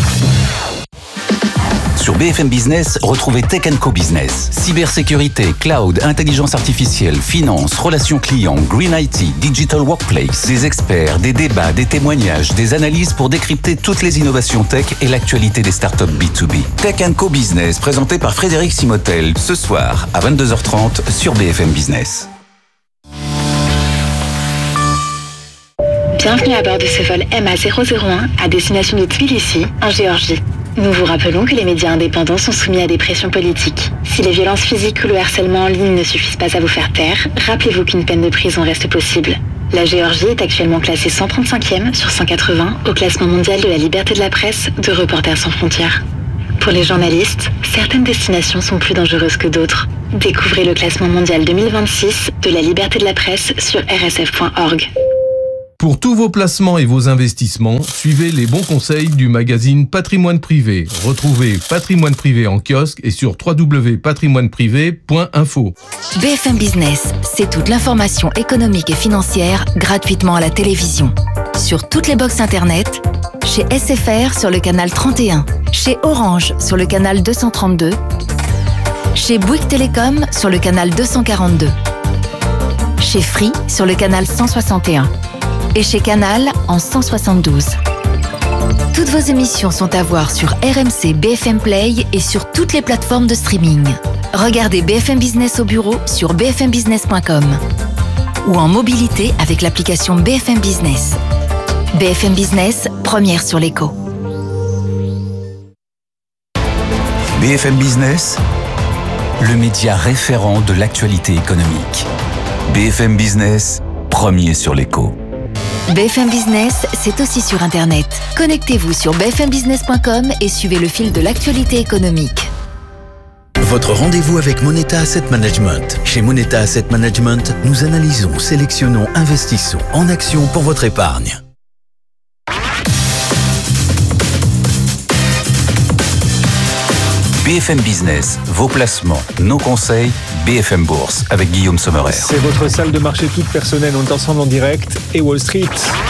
Sur B F M Business, retrouvez Tech and Co Business. Cybersécurité, cloud, intelligence artificielle, finance, relations clients, green I T, digital workplace. Des experts, des débats, des témoignages, des analyses pour décrypter toutes les innovations tech et l'actualité des startups B deux B. Tech and Co Business, présenté par Frédéric Simotel, ce soir à vingt-deux heures trente sur B F M Business. Bienvenue à bord de ce vol M A zéro zéro un à destination de Tbilissi, en Géorgie. Nous vous rappelons que les médias indépendants sont soumis à des pressions politiques. Si les violences physiques ou le harcèlement en ligne ne suffisent pas à vous faire taire, rappelez-vous qu'une peine de prison reste possible. La Géorgie est actuellement classée cent trente-cinquième sur cent quatre-vingts au classement mondial de la liberté de la presse de Reporters sans frontières. Pour les journalistes, certaines destinations sont plus dangereuses que d'autres. Découvrez le classement mondial deux mille vingt-six de la liberté de la presse sur r s f point org. Pour tous vos placements et vos investissements, suivez les bons conseils du magazine Patrimoine Privé. Retrouvez Patrimoine Privé en kiosque et sur w w w point patrimoine privé point info. B F M Business, c'est toute l'information économique et financière gratuitement à la télévision. Sur toutes les box internet, chez S F R sur le canal trente et un, chez Orange sur le canal deux cent trente-deux, chez Bouygues Télécom sur le canal deux cent quarante-deux, chez Free sur le canal cent soixante et un. Et chez Canal en cent soixante-douze. Toutes vos émissions sont à voir sur R M C B F M Play et sur toutes les plateformes de streaming. Regardez B F M Business au bureau sur b f m business point com ou en mobilité avec l'application B F M Business. B F M Business, première sur l'écho. B F M Business, le média référent de l'actualité économique. B F M Business, premier sur l'écho. B F M Business, c'est aussi sur Internet. Connectez-vous sur b f m business point com et suivez le fil de l'actualité économique. Votre rendez-vous avec Moneta Asset Management. Chez Moneta Asset Management, nous analysons, sélectionnons, investissons en action pour votre épargne. B F M Business, vos placements, nos conseils, B F M Bourse avec Guillaume Sommerer. C'est votre salle de marché toute personnelle, on est ensemble en direct et Wall Street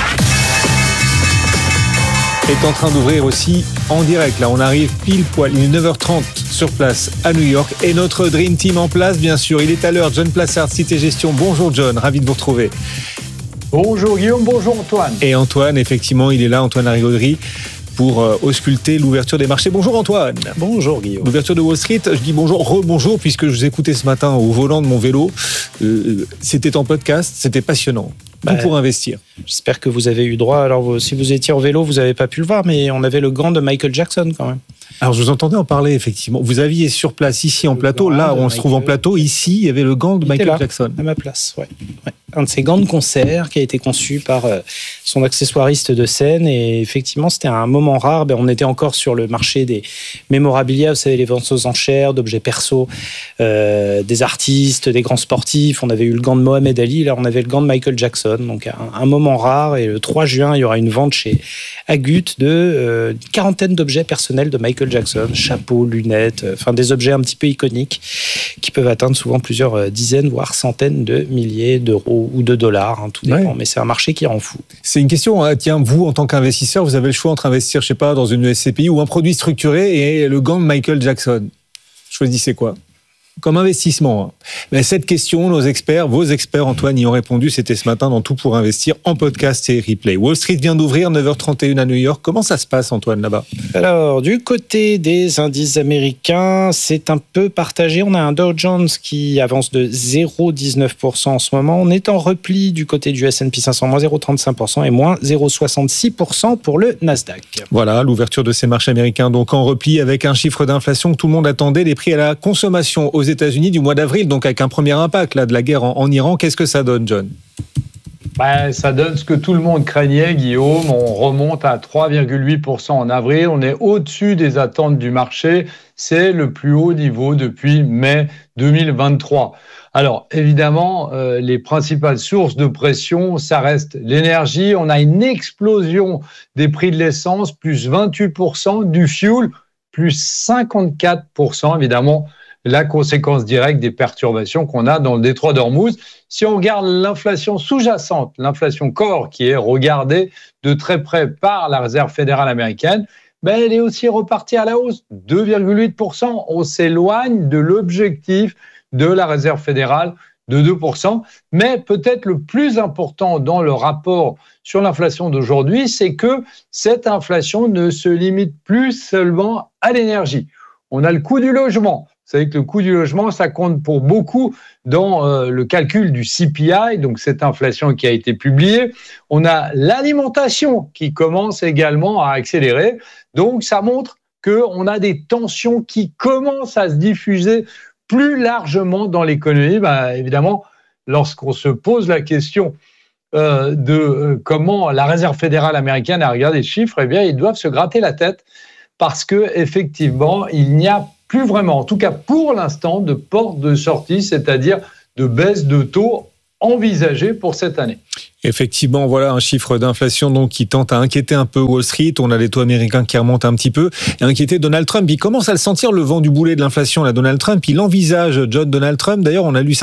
est en train d'ouvrir aussi en direct. Là, on arrive pile poil, il est neuf heures trente sur place à New York et notre Dream Team en place, bien sûr. Il est à l'heure, John Plassard, Cité Gestion. Bonjour John, ravi de vous retrouver. Bonjour Guillaume, bonjour Antoine. Et Antoine, effectivement, il est là, Antoine Larigauderie, pour euh, ausculter l'ouverture des marchés. Bonjour Antoine. Bonjour Guillaume. L'ouverture de Wall Street, je dis bonjour, rebonjour, puisque je vous écoutais ce matin au volant de mon vélo. Euh, c'était en podcast, c'était passionnant. Bah, pour investir. J'espère que vous avez eu droit. Alors, vous, si vous étiez en vélo, vous n'avez pas pu le voir, mais on avait le gant de Michael Jackson quand même. Alors, je vous entendais en parler, effectivement. Vous aviez sur place, ici, en le plateau. Là, on Michael... se trouve en plateau. Ici, il y avait le gant de il Michael Jackson. À ma place, ouais. ouais. Un de ces gants de concert qui a été conçu par euh, son accessoiriste de scène. Et effectivement, c'était un moment rare. Ben, on était encore sur le marché des mémorabilia, vous savez, les ventes aux enchères, d'objets perso, euh, des artistes, des grands sportifs. On avait eu le gant de Mohamed Ali. Là, on avait le gant de Michael Jackson. Donc, un, un moment rare. Et le trois juin, il y aura une vente chez Agut de euh, une quarantaine d'objets personnels de Michael Michael Jackson, chapeau, lunettes, enfin des objets un petit peu iconiques qui peuvent atteindre souvent plusieurs dizaines, voire centaines de milliers d'euros ou de dollars, hein, tout dépend. Ouais. Mais c'est un marché qui rend fou. C'est une question, hein, tiens, vous en tant qu'investisseur, vous avez le choix entre investir, je sais pas, dans une S C P I ou un produit structuré et le gant de Michael Jackson. Choisissez quoi ? Comme investissement. Mais cette question, nos experts, vos experts, Antoine, y ont répondu. C'était ce matin dans Tout pour investir en podcast et replay. Wall Street vient d'ouvrir, neuf heures trente et une à New York. Comment ça se passe, Antoine, là-bas ? Alors, du côté des indices américains, c'est un peu partagé. On a un Dow Jones qui avance de zéro virgule dix-neuf pour cent en ce moment. On est en repli du côté du S and P cinq cents, moins zéro virgule trente-cinq pour cent et moins zéro virgule soixante-six pour cent pour le Nasdaq. Voilà, l'ouverture de ces marchés américains donc en repli avec un chiffre d'inflation que tout le monde attendait, les prix à la consommation aux États-Unis du mois d'avril, donc avec un premier impact là, de la guerre en, en Iran. Qu'est-ce que ça donne, John ? Ben, ça donne ce que tout le monde craignait, Guillaume. On remonte à trois virgule huit pour cent en avril. On est au-dessus des attentes du marché. C'est le plus haut niveau depuis mai deux mille vingt-trois. Alors, évidemment, euh, les principales sources de pression, ça reste l'énergie. On a une explosion des prix de l'essence, plus vingt-huit pour cent, du fuel, plus cinquante-quatre pour cent, évidemment, la conséquence directe des perturbations qu'on a dans le détroit d'Ormuz. Si on regarde l'inflation sous-jacente, l'inflation core qui est regardée de très près par la Réserve fédérale américaine, ben elle est aussi repartie à la hausse, deux virgule huit pour cent. On s'éloigne de l'objectif de la Réserve fédérale de deux pour cent. Mais peut-être le plus important dans le rapport sur l'inflation d'aujourd'hui, c'est que cette inflation ne se limite plus seulement à l'énergie. On a le coût du logement. Vous savez que le coût du logement, ça compte pour beaucoup dans euh, le calcul du C P I, donc cette inflation qui a été publiée. On a l'alimentation qui commence également à accélérer. Donc, ça montre qu'on a des tensions qui commencent à se diffuser plus largement dans l'économie. Ben, évidemment, lorsqu'on se pose la question euh, de euh, comment la Réserve fédérale américaine a regardé les chiffres, eh bien, ils doivent se gratter la tête parce qu'effectivement, il n'y a plus vraiment, en tout cas pour l'instant, de porte de sortie, c'est-à-dire de baisse de taux envisagée pour cette année. Effectivement, voilà un chiffre d'inflation donc qui tente à inquiéter un peu Wall Street. On a les taux américains qui remontent un petit peu et inquiéter Donald Trump. Il commence à le sentir, le vent du boulet de l'inflation. Là, Donald Trump, il envisage John Donald Trump. D'ailleurs, on a lu ça